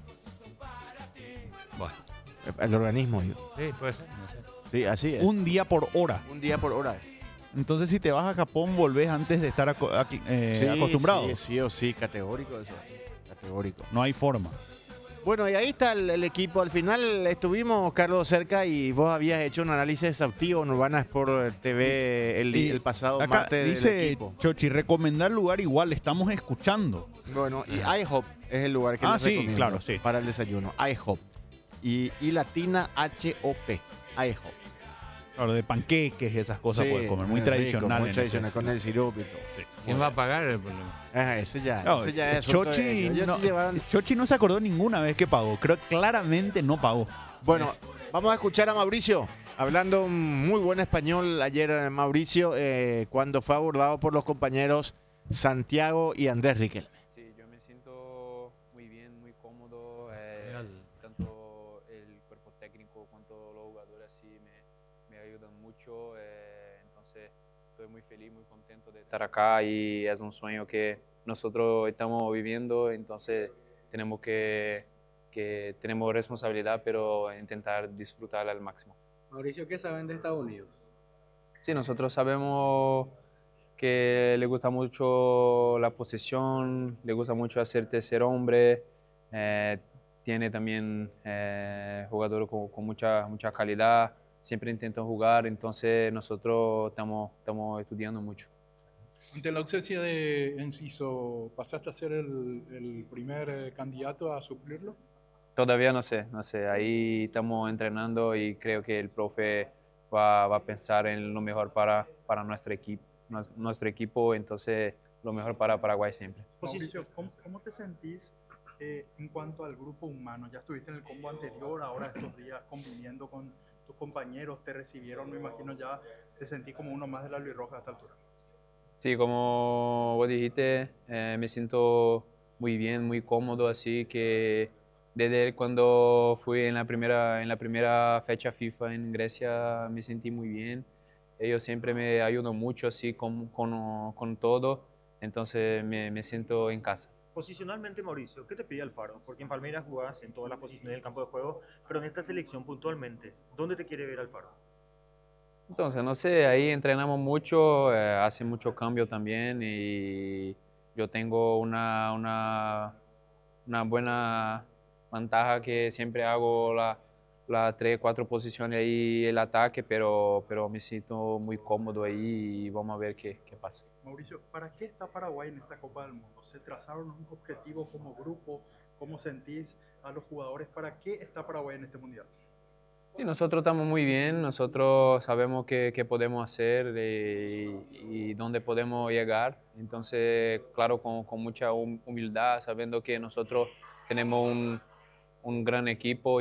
Bueno, El organismo, digo. sí, puede ser, no sé. Sí, así es. un día por hora. Un día por hora. Entonces, si te vas a Japón, volvés antes de estar aco- aquí, eh, Sí, acostumbrado. Sí, sí o sí, categórico eso. Categórico. No hay forma. Bueno, y ahí está el, el equipo. Al final estuvimos, Carlos, cerca y vos habías hecho un análisis exhaustivo en Urbana Sport T V el, Y el pasado Acá martes del dice equipo. Chochi, recomendar lugar igual, estamos escuchando. Bueno, y IHOP es el lugar que Ah, les sí, recomiendo claro, sí. para el desayuno. IHOP. Y, y latina H O P. IHOP. Claro, de panqueques, esas cosas Sí, puedes comer. Muy rico, tradicional. muy en tradicional, ese- con el sirope y todo. Sí. ¿Quién va a pagar el problema? Ajá, ese ya, No, ese ya es asunto de Chochi, ellos. Ellos no, sí llevaron- Chochi no se acordó ninguna vez que pagó. Creo que claramente no pagó. Bueno, vamos a escuchar a Mauricio, hablando un muy buen español ayer eh, Mauricio, eh, cuando fue abordado por los compañeros Santiago y Andrés Riquelme. Sí, yo me siento muy bien, muy cómodo. eh, Real. tanto el cuerpo técnico cuanto los jugadores sí me, me ayudan mucho. eh, entonces estoy muy feliz, muy contento de estar acá y es un sueño que nosotros estamos viviendo. Entonces tenemos que, que tenemos responsabilidad, pero intentar disfrutarla al máximo. Mauricio, ¿qué saben de Estados Unidos? Sí, nosotros sabemos que le gusta mucho la posesión, le gusta mucho hacer tercer hombre, eh, tiene también eh, jugadores con, con mucha, mucha calidad, siempre intentan jugar, entonces nosotros estamos, estamos estudiando mucho. Ante la ausencia de Enciso, ¿pasaste a ser el, el primer eh, candidato a suplirlo? Todavía no sé, no sé, ahí estamos entrenando y creo que el profe va, va a pensar en lo mejor para, para nuestro equipo, nuestro equipo, entonces lo mejor para Paraguay siempre. Mauricio, ¿cómo, cómo te sentís eh, en cuanto al grupo humano? Ya estuviste en el combo anterior, ahora estos días conviviendo con tus compañeros, te recibieron, me imagino ya te sentís como uno más de la Luis Roja a esta altura. Sí, como vos dijiste, eh, me siento muy bien, muy cómodo, así que desde cuando fui en la primera, en la primera fecha FIFA en Grecia me sentí muy bien. Ellos siempre me ayudan mucho así con, con, con todo, entonces me, me siento en casa. Posicionalmente, Mauricio, ¿qué te pide Alfaro? Porque en Palmeiras jugás en todas las posiciones del campo de juego, pero en esta selección puntualmente, ¿dónde te quiere ver Alfaro? Entonces, no sé, ahí entrenamos mucho, eh, hace mucho cambio también y yo tengo una, una, una buena ventaja que siempre hago la, la tres, cuatro posiciones ahí el ataque, pero, pero me siento muy cómodo ahí y vamos a ver qué, qué pasa. Mauricio, ¿para qué está Paraguay en esta Copa del Mundo? ¿Se trazaron un objetivo como grupo? ¿Cómo sentís a los jugadores? ¿Para qué está Paraguay en este Mundial? Y nosotros estamos muy bien, nosotros sabemos qué, qué podemos hacer y, y dónde podemos llegar. Entonces, claro, con, con mucha humildad, sabiendo que nosotros tenemos un, un gran equipo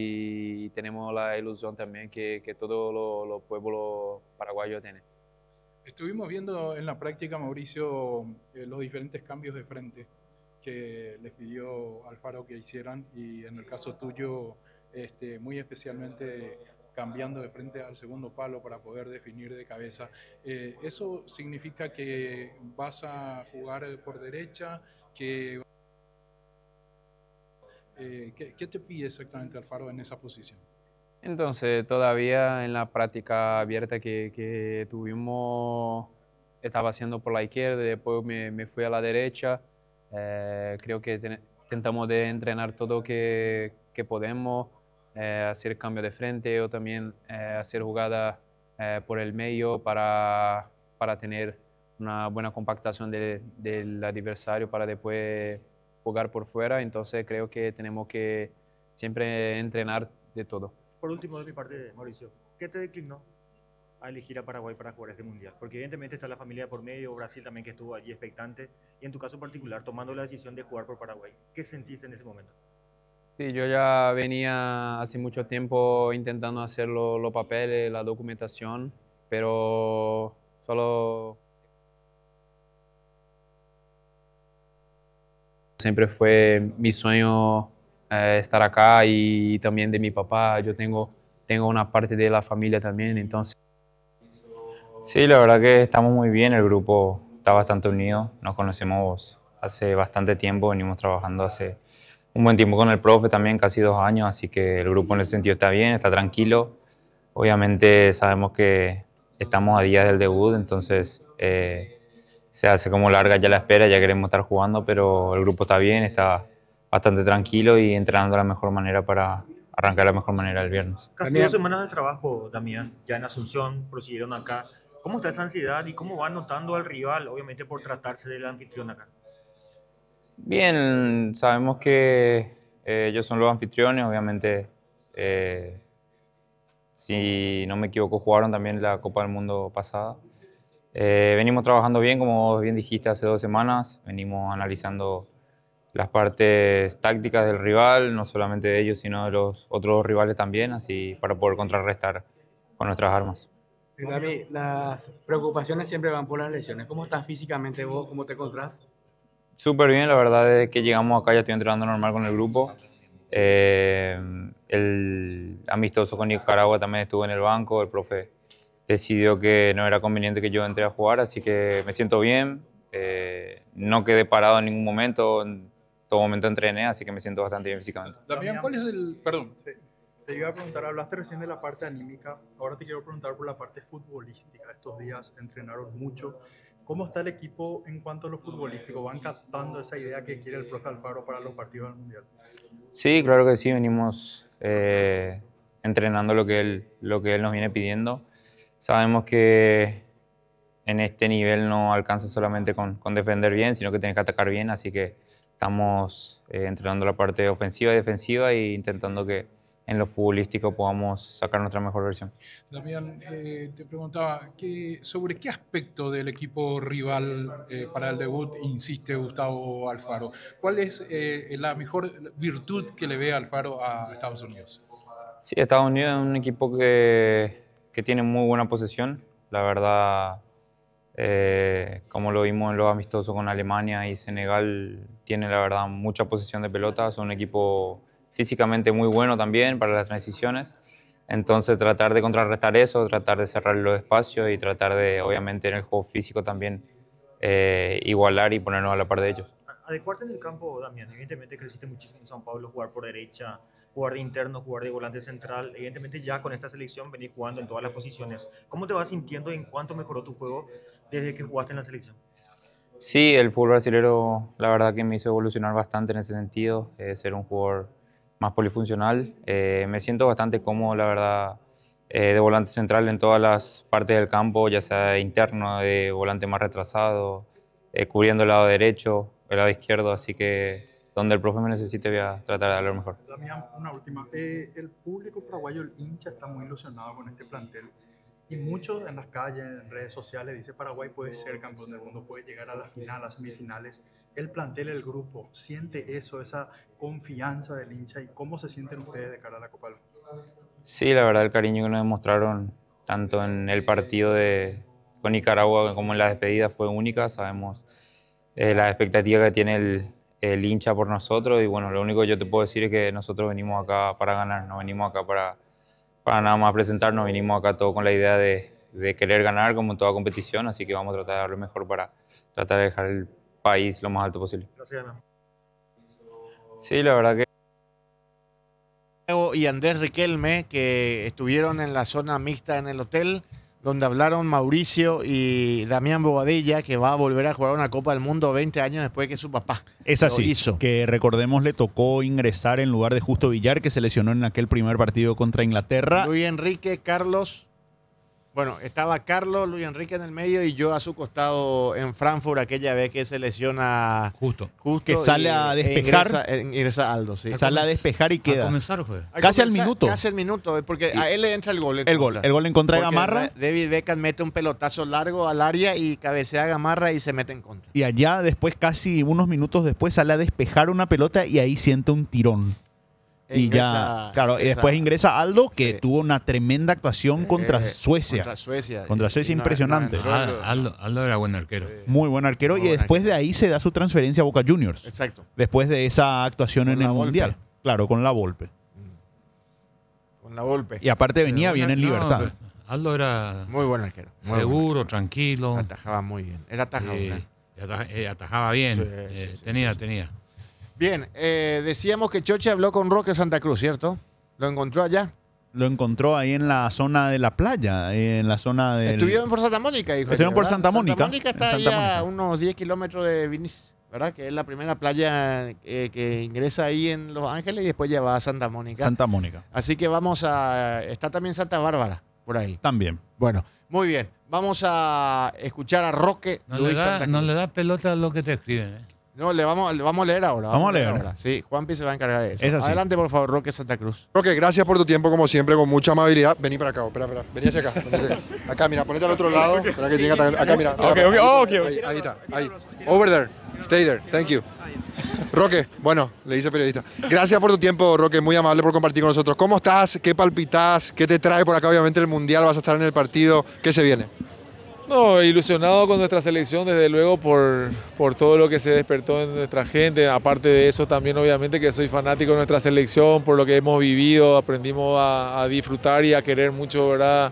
y tenemos la ilusión también que, que todos los lo pueblos paraguayos tienen. Estuvimos viendo en la práctica, Mauricio, eh, los diferentes cambios de frente que les pidió Alfaro que hicieran y en el caso tuyo, este, muy especialmente cambiando de frente al segundo palo para poder definir de cabeza. Eh, ¿Eso significa que vas a jugar por derecha? Que, eh, ¿qué, ¿Qué te pide exactamente Alfaro en esa posición? Entonces, todavía en la práctica abierta que, que tuvimos, estaba haciendo por la izquierda, después me, me fui a la derecha. Eh, creo que ten, intentamos de entrenar todo que, que podemos, eh, hacer cambio de frente o también eh, hacer jugadas eh, por el medio para, para tener una buena compactación de, del adversario para después jugar por fuera. Entonces creo que tenemos que siempre entrenar de todo. Por último, de mi parte, Mauricio, ¿qué te declinó a elegir a Paraguay para jugar este mundial? Porque evidentemente está la familia por medio, Brasil también que estuvo allí expectante, y en tu caso particular, tomando la decisión de jugar por Paraguay. ¿Qué sentiste en ese momento? Sí, yo ya venía hace mucho tiempo intentando hacer lo- los papeles, la documentación, pero solo siempre fue mi sueño eh, estar acá y también de mi papá. Yo tengo, tengo una parte de la familia también, entonces. Sí, la verdad que estamos muy bien, el grupo está bastante unido, nos conocemos hace bastante tiempo, venimos trabajando hace un buen tiempo con el profe también, casi dos años, así que el grupo en ese sentido está bien, está tranquilo. Obviamente sabemos que estamos a días del debut, entonces eh, se hace como larga ya la espera, ya queremos estar jugando, pero el grupo está bien, está bastante tranquilo y entrenando de la mejor manera para arrancar de la mejor manera el viernes. Casi dos semanas de trabajo, Damián, ya en Asunción, prosiguieron acá. ¿Cómo está esa ansiedad y cómo va notando al rival, obviamente por tratarse del anfitrión acá? Bien, sabemos que eh, ellos son los anfitriones, obviamente, eh, si no me equivoco, jugaron también la Copa del Mundo pasada. Eh, venimos trabajando bien, como bien dijiste, hace dos semanas, venimos analizando las partes tácticas del rival, no solamente de ellos, sino de los otros rivales también, así para poder contrarrestar con nuestras armas. Gaby, las preocupaciones siempre van por las lesiones. ¿Cómo estás físicamente vos? ¿Cómo te encontrás? Súper bien, la verdad, desde que llegamos acá ya estoy entrenando normal con el grupo. Eh, el amistoso con Nicaragua también estuvo en el banco, el profe decidió que no era conveniente que yo entre a jugar, así que me siento bien, eh, no quedé parado en ningún momento, en todo momento entrené, así que me siento bastante bien físicamente. Damián, ¿cuál es el...? Perdón. Sí. Te iba a preguntar, hablaste recién de la parte anímica, ahora te quiero preguntar por la parte futbolística. Estos días entrenaron mucho. ¿Cómo está el equipo en cuanto a lo futbolístico? ¿Van captando esa idea que quiere el profe Alfaro para los partidos del Mundial? Sí, claro que sí, venimos eh, entrenando lo que, él, lo que él nos viene pidiendo. Sabemos que en este nivel no alcanza solamente con, con defender bien, sino que tienes que atacar bien, así que estamos eh, entrenando la parte ofensiva y defensiva e intentando que en lo futbolístico podamos sacar nuestra mejor versión. Damián, eh, te preguntaba, ¿qué, ¿sobre qué aspecto del equipo rival eh, para el debut insiste Gustavo Alfaro? ¿Cuál es eh, la mejor virtud que le ve Alfaro a Estados Unidos? Sí, Estados Unidos es un equipo que, que tiene muy buena posesión, la verdad. Eh, como lo vimos en los amistosos con Alemania y Senegal, tiene la verdad mucha posesión de pelota, son un equipo físicamente muy bueno también para las transiciones, entonces tratar de contrarrestar eso, tratar de cerrar los espacios y tratar de, obviamente en el juego físico también, eh, igualar y ponernos a la par de ellos. Adecuarte en el campo, Damián, evidentemente creciste muchísimo en San Pablo, jugar por derecha, jugar de interno, jugar de volante central, evidentemente ya con esta selección venís jugando en todas las posiciones. ¿Cómo te vas sintiendo en cuánto mejoró tu juego desde que jugaste en la selección? Sí, el fútbol brasileño la verdad que me hizo evolucionar bastante en ese sentido, eh, ser un jugador más polifuncional. Eh, me siento bastante cómodo, la verdad, eh, de volante central en todas las partes del campo, ya sea interno, de volante más retrasado, eh, cubriendo el lado derecho, el lado izquierdo, así que donde el profe me necesite voy a tratar de dar lo mejor. Damián, una última. Eh, el público paraguayo, el hincha, está muy ilusionado con este plantel. Y muchos en las calles, en redes sociales, dice Paraguay puede ser campeón del mundo, puede llegar a la final, a las semifinales. El plantel, el grupo, ¿siente eso, esa confianza del hincha? ¿Y cómo se sienten ustedes de cara a la Copa del Mundo? Sí, la verdad el cariño que nos demostraron tanto en el partido de, con Nicaragua como en la despedida fue única. Sabemos eh, la expectativa que tiene el, el hincha por nosotros y bueno, lo único que yo te puedo decir es que nosotros venimos acá para ganar, no venimos acá para, para nada más presentarnos, venimos acá todo con la idea de, de querer ganar como en toda competición, así que vamos a tratar de dar lo mejor para tratar de dejar el país lo más alto posible. Gracias, Damián. Sí, la verdad que Y Andrés Riquelme, que estuvieron en la zona mixta en el hotel, donde hablaron Mauricio y Damián Bobadilla, que va a volver a jugar una Copa del Mundo veinte años después que su papá Es lo así, hizo. que recordemos le tocó ingresar en lugar de Justo Villar, que se lesionó en aquel primer partido contra Inglaterra. Luis Enrique, Carlos. Bueno, estaba Carlos, Luis Enrique en el medio y yo a su costado en Frankfurt aquella vez que se lesiona Justo. Justo Que sale y- a e despejar. Ingresa, e ingresa Aldo, sí. Sale a despejar y A queda. comenzar fue. Al Casi al comenzar- minuto. Casi al minuto, porque a él le entra el gol. en El gol, contra. el gol en contra de Porque Gamarra. David Beckham mete un pelotazo largo al área y cabecea a Gamarra y se mete en contra. Y allá después, casi unos minutos después, sale a despejar una pelota y ahí siente un tirón. E Y ingresa- ya, claro, y ingresa- después ingresa Aldo, que Sí. tuvo una tremenda actuación contra eh, Suecia. Contra Suecia. Contra Suecia, Y no- impresionante. no entró el- Ah, Aldo, Aldo era buen arquero. Muy buen arquero. Muy y buen después arquero. de ahí se da su transferencia a Boca Juniors. Exacto. Después de esa actuación Con en la el Volpe. Mundial. Claro, con la Volpe. Con la golpe. Y aparte venía Pero bien en no, libertad. pero Aldo era Muy buen arquero. muy seguro, buen tranquilo. arquero. Atajaba muy bien. Era atajador. eh, ¿eh? y ataja- eh, atajaba bien. Sí, eh, sí, sí, tenía, sí, sí. tenía. Bien, eh, decíamos que Choche habló con Roque Santa Cruz, ¿cierto? ¿Lo encontró allá? Lo encontró ahí en la zona de la playa, en la zona del... Estuvieron por Santa Mónica, dijo. Estuvieron ayer, por ¿verdad? Santa Mónica, Santa Mónica está en ahí Santa a Mónica. unos diez kilómetros de Vinice, ¿verdad? Que es la primera playa eh, que ingresa ahí en Los Ángeles y después ya va a Santa Mónica. Santa Mónica. Así que vamos a... Está también Santa Bárbara, por ahí. También. Bueno, muy bien. Vamos a escuchar a Roque No, Luis le da, Santa Cruz. no le da pelota a lo que te escriben. ¿eh? No, le vamos, le vamos a leer ahora. Vamos a leer. ahora. Sí, Juanpi se va a encargar de eso. Es así. Adelante, por favor, Roque Santa Cruz. Roque, gracias por tu tiempo, como siempre, con mucha amabilidad. Vení para acá, espera, espera. Vení hacia acá. Vení hacia acá. Acá, mira, ponete al otro lado. Espera que llega acá, mira. Espera, Ok, espera. ok, oh, ok, Ahí, ahí está, ahí. Over there. Stay there. Thank you. Roque, bueno, le dice periodista. Gracias por tu tiempo, Roque, muy amable por compartir con nosotros. ¿Cómo estás? ¿Qué palpitas? ¿Qué te trae por acá? Obviamente el Mundial, vas a estar en el partido. ¿Qué se viene? No, ilusionado con nuestra selección, desde luego, por, por todo lo que se despertó en nuestra gente. Aparte de eso, también obviamente que soy fanático de nuestra selección, por lo que hemos vivido, aprendimos a, a disfrutar y a querer mucho, ¿verdad?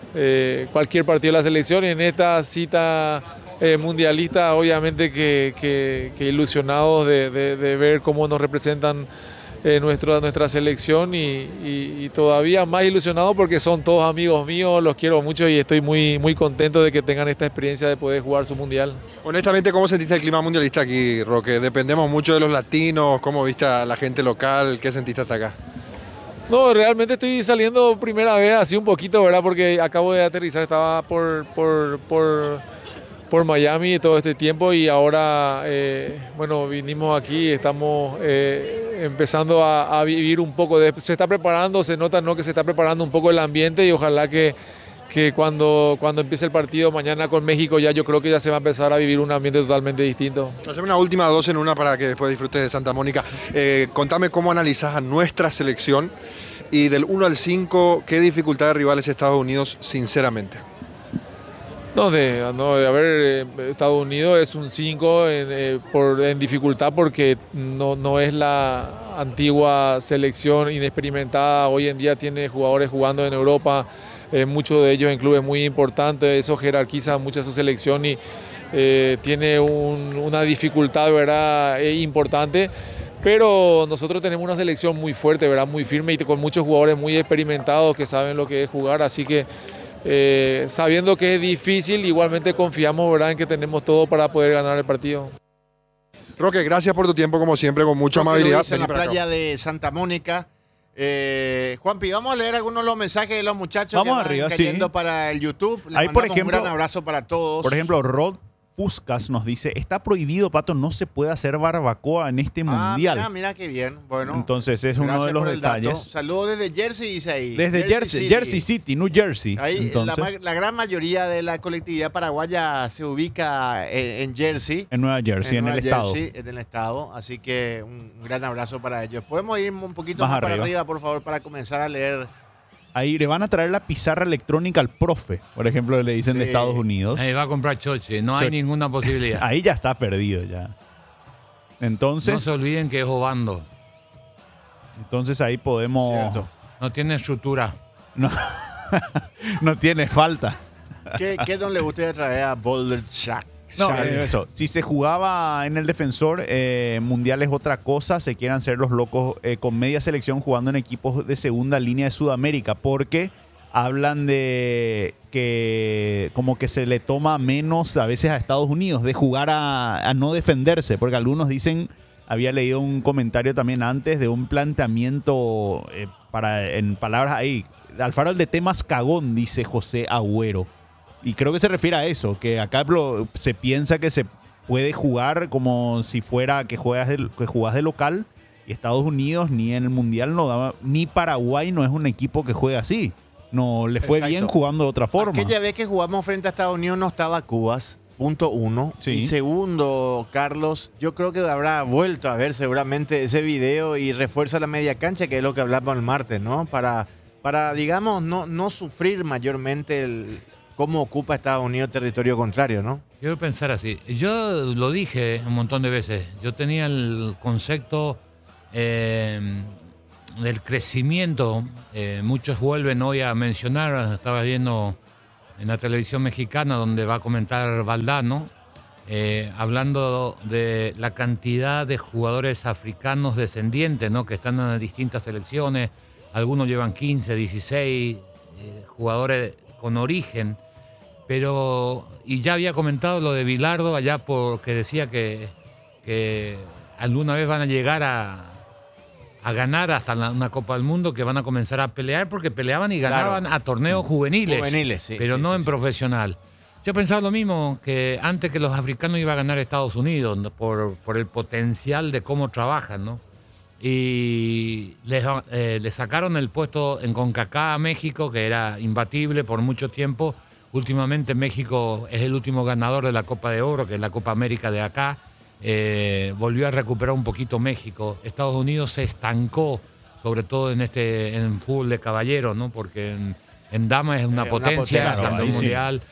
Eh, cualquier partido de la selección. Y en esta cita eh, mundialista, obviamente que, que- que ilusionados de, de- de ver cómo nos representan eh, nuestro, nuestra selección y, y- y todavía más ilusionado porque son todos amigos míos, los quiero mucho y estoy muy, muy contento de que tengan esta experiencia de poder jugar su mundial. Honestamente, ¿cómo sentiste el clima mundialista aquí, Roque? Dependemos mucho de los latinos. ¿Cómo viste a la gente local? ¿Qué sentiste hasta acá? No, realmente estoy saliendo primera vez así un poquito, ¿verdad? Porque acabo de aterrizar, estaba por, por, por, por Miami todo este tiempo y ahora, eh, bueno, vinimos aquí, estamos eh, empezando a, a vivir un poco, de, se está preparando, se nota, ¿no? Que se está preparando un poco el ambiente y ojalá que, que cuando, cuando empiece el partido mañana con México ya yo creo que ya se va a empezar a vivir un ambiente totalmente distinto. Hacemos una última dos en una para que después disfrutes de Santa Mónica. Eh, contame cómo analizás a nuestra selección y del uno al cinco, ¿qué dificultad de rivales Estados Unidos, sinceramente? No, de, no, de haber eh, Estados Unidos es un cinco en, eh, por, en dificultad porque no, no es la antigua selección inexperimentada. Hoy en día tiene jugadores jugando en Europa, eh, muchos de ellos en clubes muy importantes. Eso jerarquiza mucho a su selección y eh, tiene un- una dificultad, ¿verdad? Eh, importante. Pero nosotros tenemos una selección muy fuerte, ¿verdad? Muy firme y con muchos jugadores muy experimentados que saben lo que es jugar. Así que eh, sabiendo que es difícil, igualmente confiamos, ¿verdad? En que tenemos todo para poder ganar el partido. Roque, gracias por tu tiempo, como siempre, con mucha Roque amabilidad. Luis en Vení la para acá. playa de Santa Mónica. Eh, Juanpi, vamos a leer algunos de los mensajes de los muchachos Vamos que van arriba, cayendo sí. para el YouTube. Les Ahí, por mandamos ejemplo- un gran abrazo para todos. Por ejemplo, Rod Puskas nos dice, está prohibido, Pato, no se puede hacer barbacoa en este Ah, mundial. Mira, mira qué bien. Bueno, Entonces es uno gracias de los por el dato. detalles. Saludos desde Jersey, dice ahí. Desde Jersey, Jersey City, New Jersey. Ahí, la Entonces, ma- la, gran mayoría de la colectividad paraguaya se ubica en, en Jersey. en Nueva Jersey, en, Nueva el estado. Jersey, en el estado. Así que un, un gran abrazo para ellos. ¿Podemos ir un poquito Más más, para arriba. arriba, por favor, para comenzar a leer? Ahí le van a traer la pizarra electrónica al profe, por ejemplo, le dicen de Sí. Estados Unidos. Ahí va a comprar Choche, no hay Choche. ninguna posibilidad. Ahí ya está perdido ya. Entonces, No se olviden que es Obando, entonces ahí podemos... Cierto. no tiene estructura. No, no tiene falta. ¿Qué, qué don le gustaría traer a Boulder Shack? No, Shack? eh, eso. Si se jugaba en el defensor, eh, mundial es otra cosa. Se quieran ser los locos eh, con media selección jugando en equipos de segunda línea de Sudamérica. Porque hablan de que como que se le toma menos a veces a Estados Unidos de jugar a, a no defenderse, porque algunos dicen, había leído un comentario también antes de un planteamiento, eh, para en palabras ahí, Alfaro el de temas cagón, dice José Agüero. Y creo que se refiere a eso, que acá lo, se piensa que se puede jugar como si fuera que juegas de, que jugás de local, y Estados Unidos ni en el Mundial no daba, ni Paraguay no es un equipo que juega así. No le fue Exacto. bien jugando de otra forma. Aquella vez que jugamos frente a Estados Unidos no estaba Cubas, punto uno. Sí. Y segundo, Carlos, yo creo que habrá vuelto a ver seguramente ese video y refuerza la media cancha, que es lo que hablamos el martes, ¿no? Para, para digamos, no, no sufrir mayormente el cómo ocupa Estados Unidos territorio contrario, ¿no? Quiero pensar así. Yo lo dije un montón de veces. Yo tenía el concepto eh, del crecimiento. Eh, muchos vuelven hoy a mencionar, estaba viendo en la televisión mexicana donde va a comentar Valdano, eh, hablando de la cantidad de jugadores africanos descendientes, ¿no? Que están en distintas selecciones. Algunos llevan quince, dieciséis eh, jugadores con origen. Pero, y ya había comentado lo de Bilardo allá porque decía que, que alguna vez van a llegar a, a ganar hasta la, una Copa del Mundo, que van a comenzar a pelear porque peleaban y ganaban Claro. a torneos juveniles, Juveniles, sí, pero sí, no sí, en sí. profesional. Yo pensaba lo mismo, que antes que los africanos iba a ganar Estados Unidos, ¿no? por, por el potencial de cómo trabajan, ¿no? Y les, eh, le sacaron el puesto en CONCACAF a México, que era imbatible por mucho tiempo. Últimamente México es el último ganador de la Copa de Oro, que es la Copa América de acá. Eh, volvió a recuperar un poquito México. Estados Unidos se estancó, sobre todo en este en fútbol de caballeros, ¿no? Porque en, en damas es una Eh, una potencia, potencia, campeón ahí sí. mundial.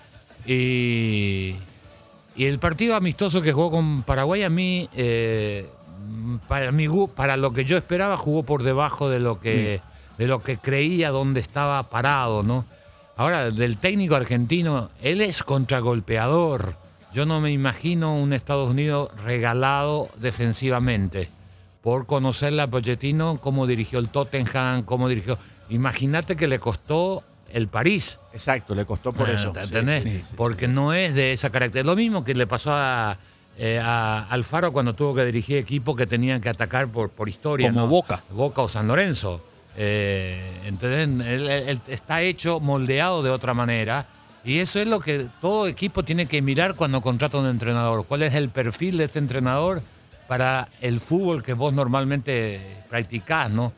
Y, y el partido amistoso que jugó con Paraguay, a mí, eh, para, mi, gu- para lo que yo esperaba, jugó por debajo de lo que, de lo que creía donde estaba parado, ¿no? Ahora, del técnico argentino, él es contragolpeador. Yo no me imagino un Estados Unidos regalado defensivamente. Por conocerle a Pochettino, cómo dirigió el Tottenham, cómo dirigió... Imagínate que le costó el París. Exacto, le costó por Ah, eso. ¿te Sí, entendés? sí, sí, sí, Porque sí. no es de esa característica. Lo mismo que le pasó a, eh, a Alfaro cuando tuvo que dirigir equipos que tenían que atacar por, por historia. Como ¿no? Boca. Boca o San Lorenzo. Eh, ¿entendés? Él, él está hecho, moldeado de otra manera. Y eso es lo que todo equipo tiene que mirar cuando contrata a un entrenador. ¿Cuál es el perfil de este entrenador para el fútbol que vos normalmente practicás, ¿no?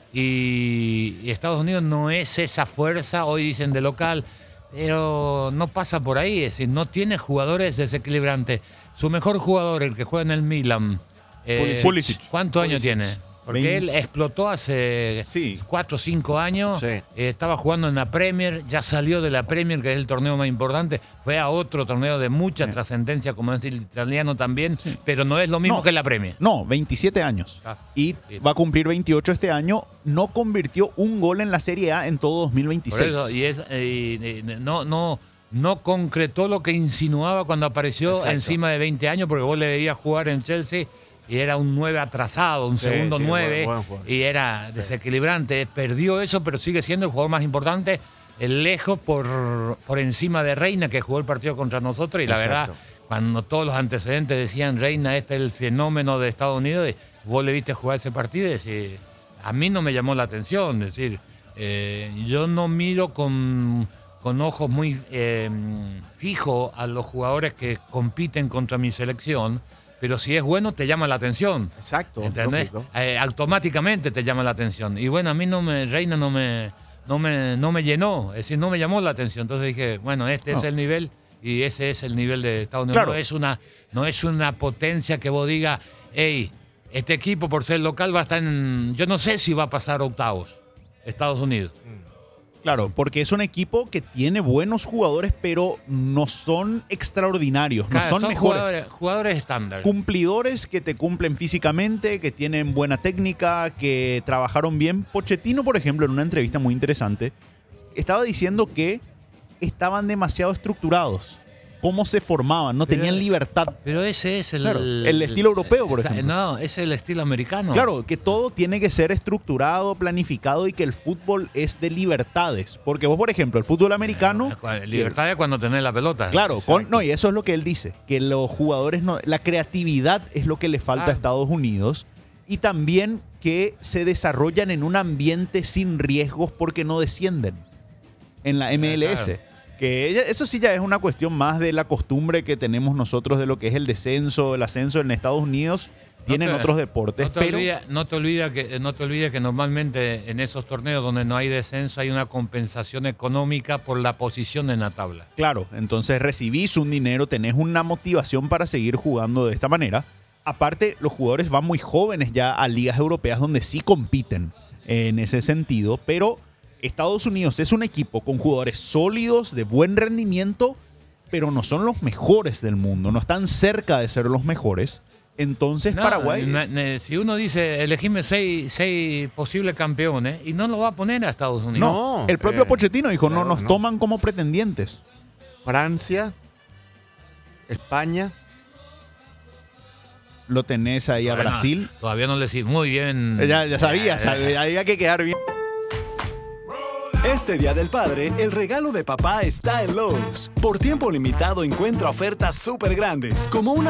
Y, y Estados Unidos no es esa fuerza, hoy dicen de local, pero no pasa por ahí, es decir, no tiene jugadores desequilibrantes. Su mejor jugador, el que juega en el Milan, eh, Pulisic. ¿cuántos años Pulisic. tiene? Porque él explotó hace Sí. cuatro o cinco años, Sí. eh, estaba jugando en la Premier, ya salió de la Premier, que es el torneo más importante, fue a otro torneo de mucha trascendencia, como es el italiano también, pero no es lo mismo No. que la Premier. No, veintisiete años. Ah, Y sí. va a cumplir veintiocho este año. No convirtió un gol en la Serie A en todo dos mil Por veintiséis. eso, y es, eh, y, eh, no, no, no concretó lo que insinuaba cuando apareció Exacto. encima de veinte años, porque vos le veías jugar en Chelsea y era un nueve atrasado, un Sí, segundo sí, nueve, buen- buen jugador. y era desequilibrante. Perdió eso, pero sigue siendo el jugador más importante, el lejos por, por encima de Reina, que jugó el partido contra nosotros, y la Exacto. verdad, cuando todos los antecedentes decían Reina, este es el fenómeno de Estados Unidos, y vos le viste jugar ese partido y decís, a mí no me llamó la atención, es decir, eh, yo no miro con, con ojos muy eh, fijos a los jugadores que compiten contra mi selección, pero si es bueno te llama la atención. Exacto. ¿Entendés? lógico. Eh, automáticamente te llama la atención. Y bueno, a mí no me, Reina no me, no me, no me llenó, es decir, no me llamó la atención. Entonces dije, bueno, este No. es el nivel y ese es el nivel de Estados Unidos. Claro. No es una, no es una potencia que vos digas, hey, este equipo por ser local va a estar en, yo no sé si va a pasar octavos, Estados Unidos. Claro, porque es un equipo que tiene buenos jugadores, pero no son extraordinarios, no Claro, son, son mejores. jugadores, jugadores estándar. Cumplidores que te cumplen físicamente, que tienen buena técnica, que trabajaron bien. Pochettino, por ejemplo, en una entrevista muy interesante, estaba diciendo que estaban demasiado estructurados. cómo se formaban, no Pero- tenían libertad. Pero ese es el, Claro, el estilo europeo, por esa- ejemplo. No, ese es el estilo americano. Claro, que todo tiene que ser estructurado, planificado y que el fútbol es de libertades. Porque vos, por ejemplo, el fútbol americano... Libertad es cuando tenés la pelota. Claro, con- no, y eso es lo que él dice, que los jugadores, no, la creatividad es lo que le falta a Estados Unidos y también que se desarrollan en un ambiente sin riesgos porque no descienden en la M L S. claro. Que ella- eso sí ya es una cuestión más de la costumbre que tenemos nosotros de lo que es el descenso, el ascenso en Estados Unidos. Tienen te- otros deportes, No te, pero... olvides, no, te olvides que, no te olvides que normalmente en esos torneos donde no hay descenso hay una compensación económica por la posición en la tabla. Claro, entonces recibís un dinero, tenés una motivación para seguir jugando de esta manera. Aparte, los jugadores van muy jóvenes ya a ligas europeas donde sí compiten en ese sentido, pero Estados Unidos es un equipo con jugadores sólidos, de buen rendimiento, pero no son los mejores del mundo, no están cerca de ser los mejores. Entonces, No, Paraguay... na- na- si uno dice, elegime seis, seis posibles campeones, y no lo va a poner a Estados Unidos. No, el propio eh, Pochettino dijo, no claro, nos no. toman como pretendientes. Francia, España. Lo tenés ahí a Todavía no- Brasil. Todavía no le decís muy bien. Ya, ya sabía, Eh, sabía, había que quedar bien. Este Día del Padre, el regalo de papá está en Lowe's. Por tiempo limitado encuentra ofertas súper grandes, como una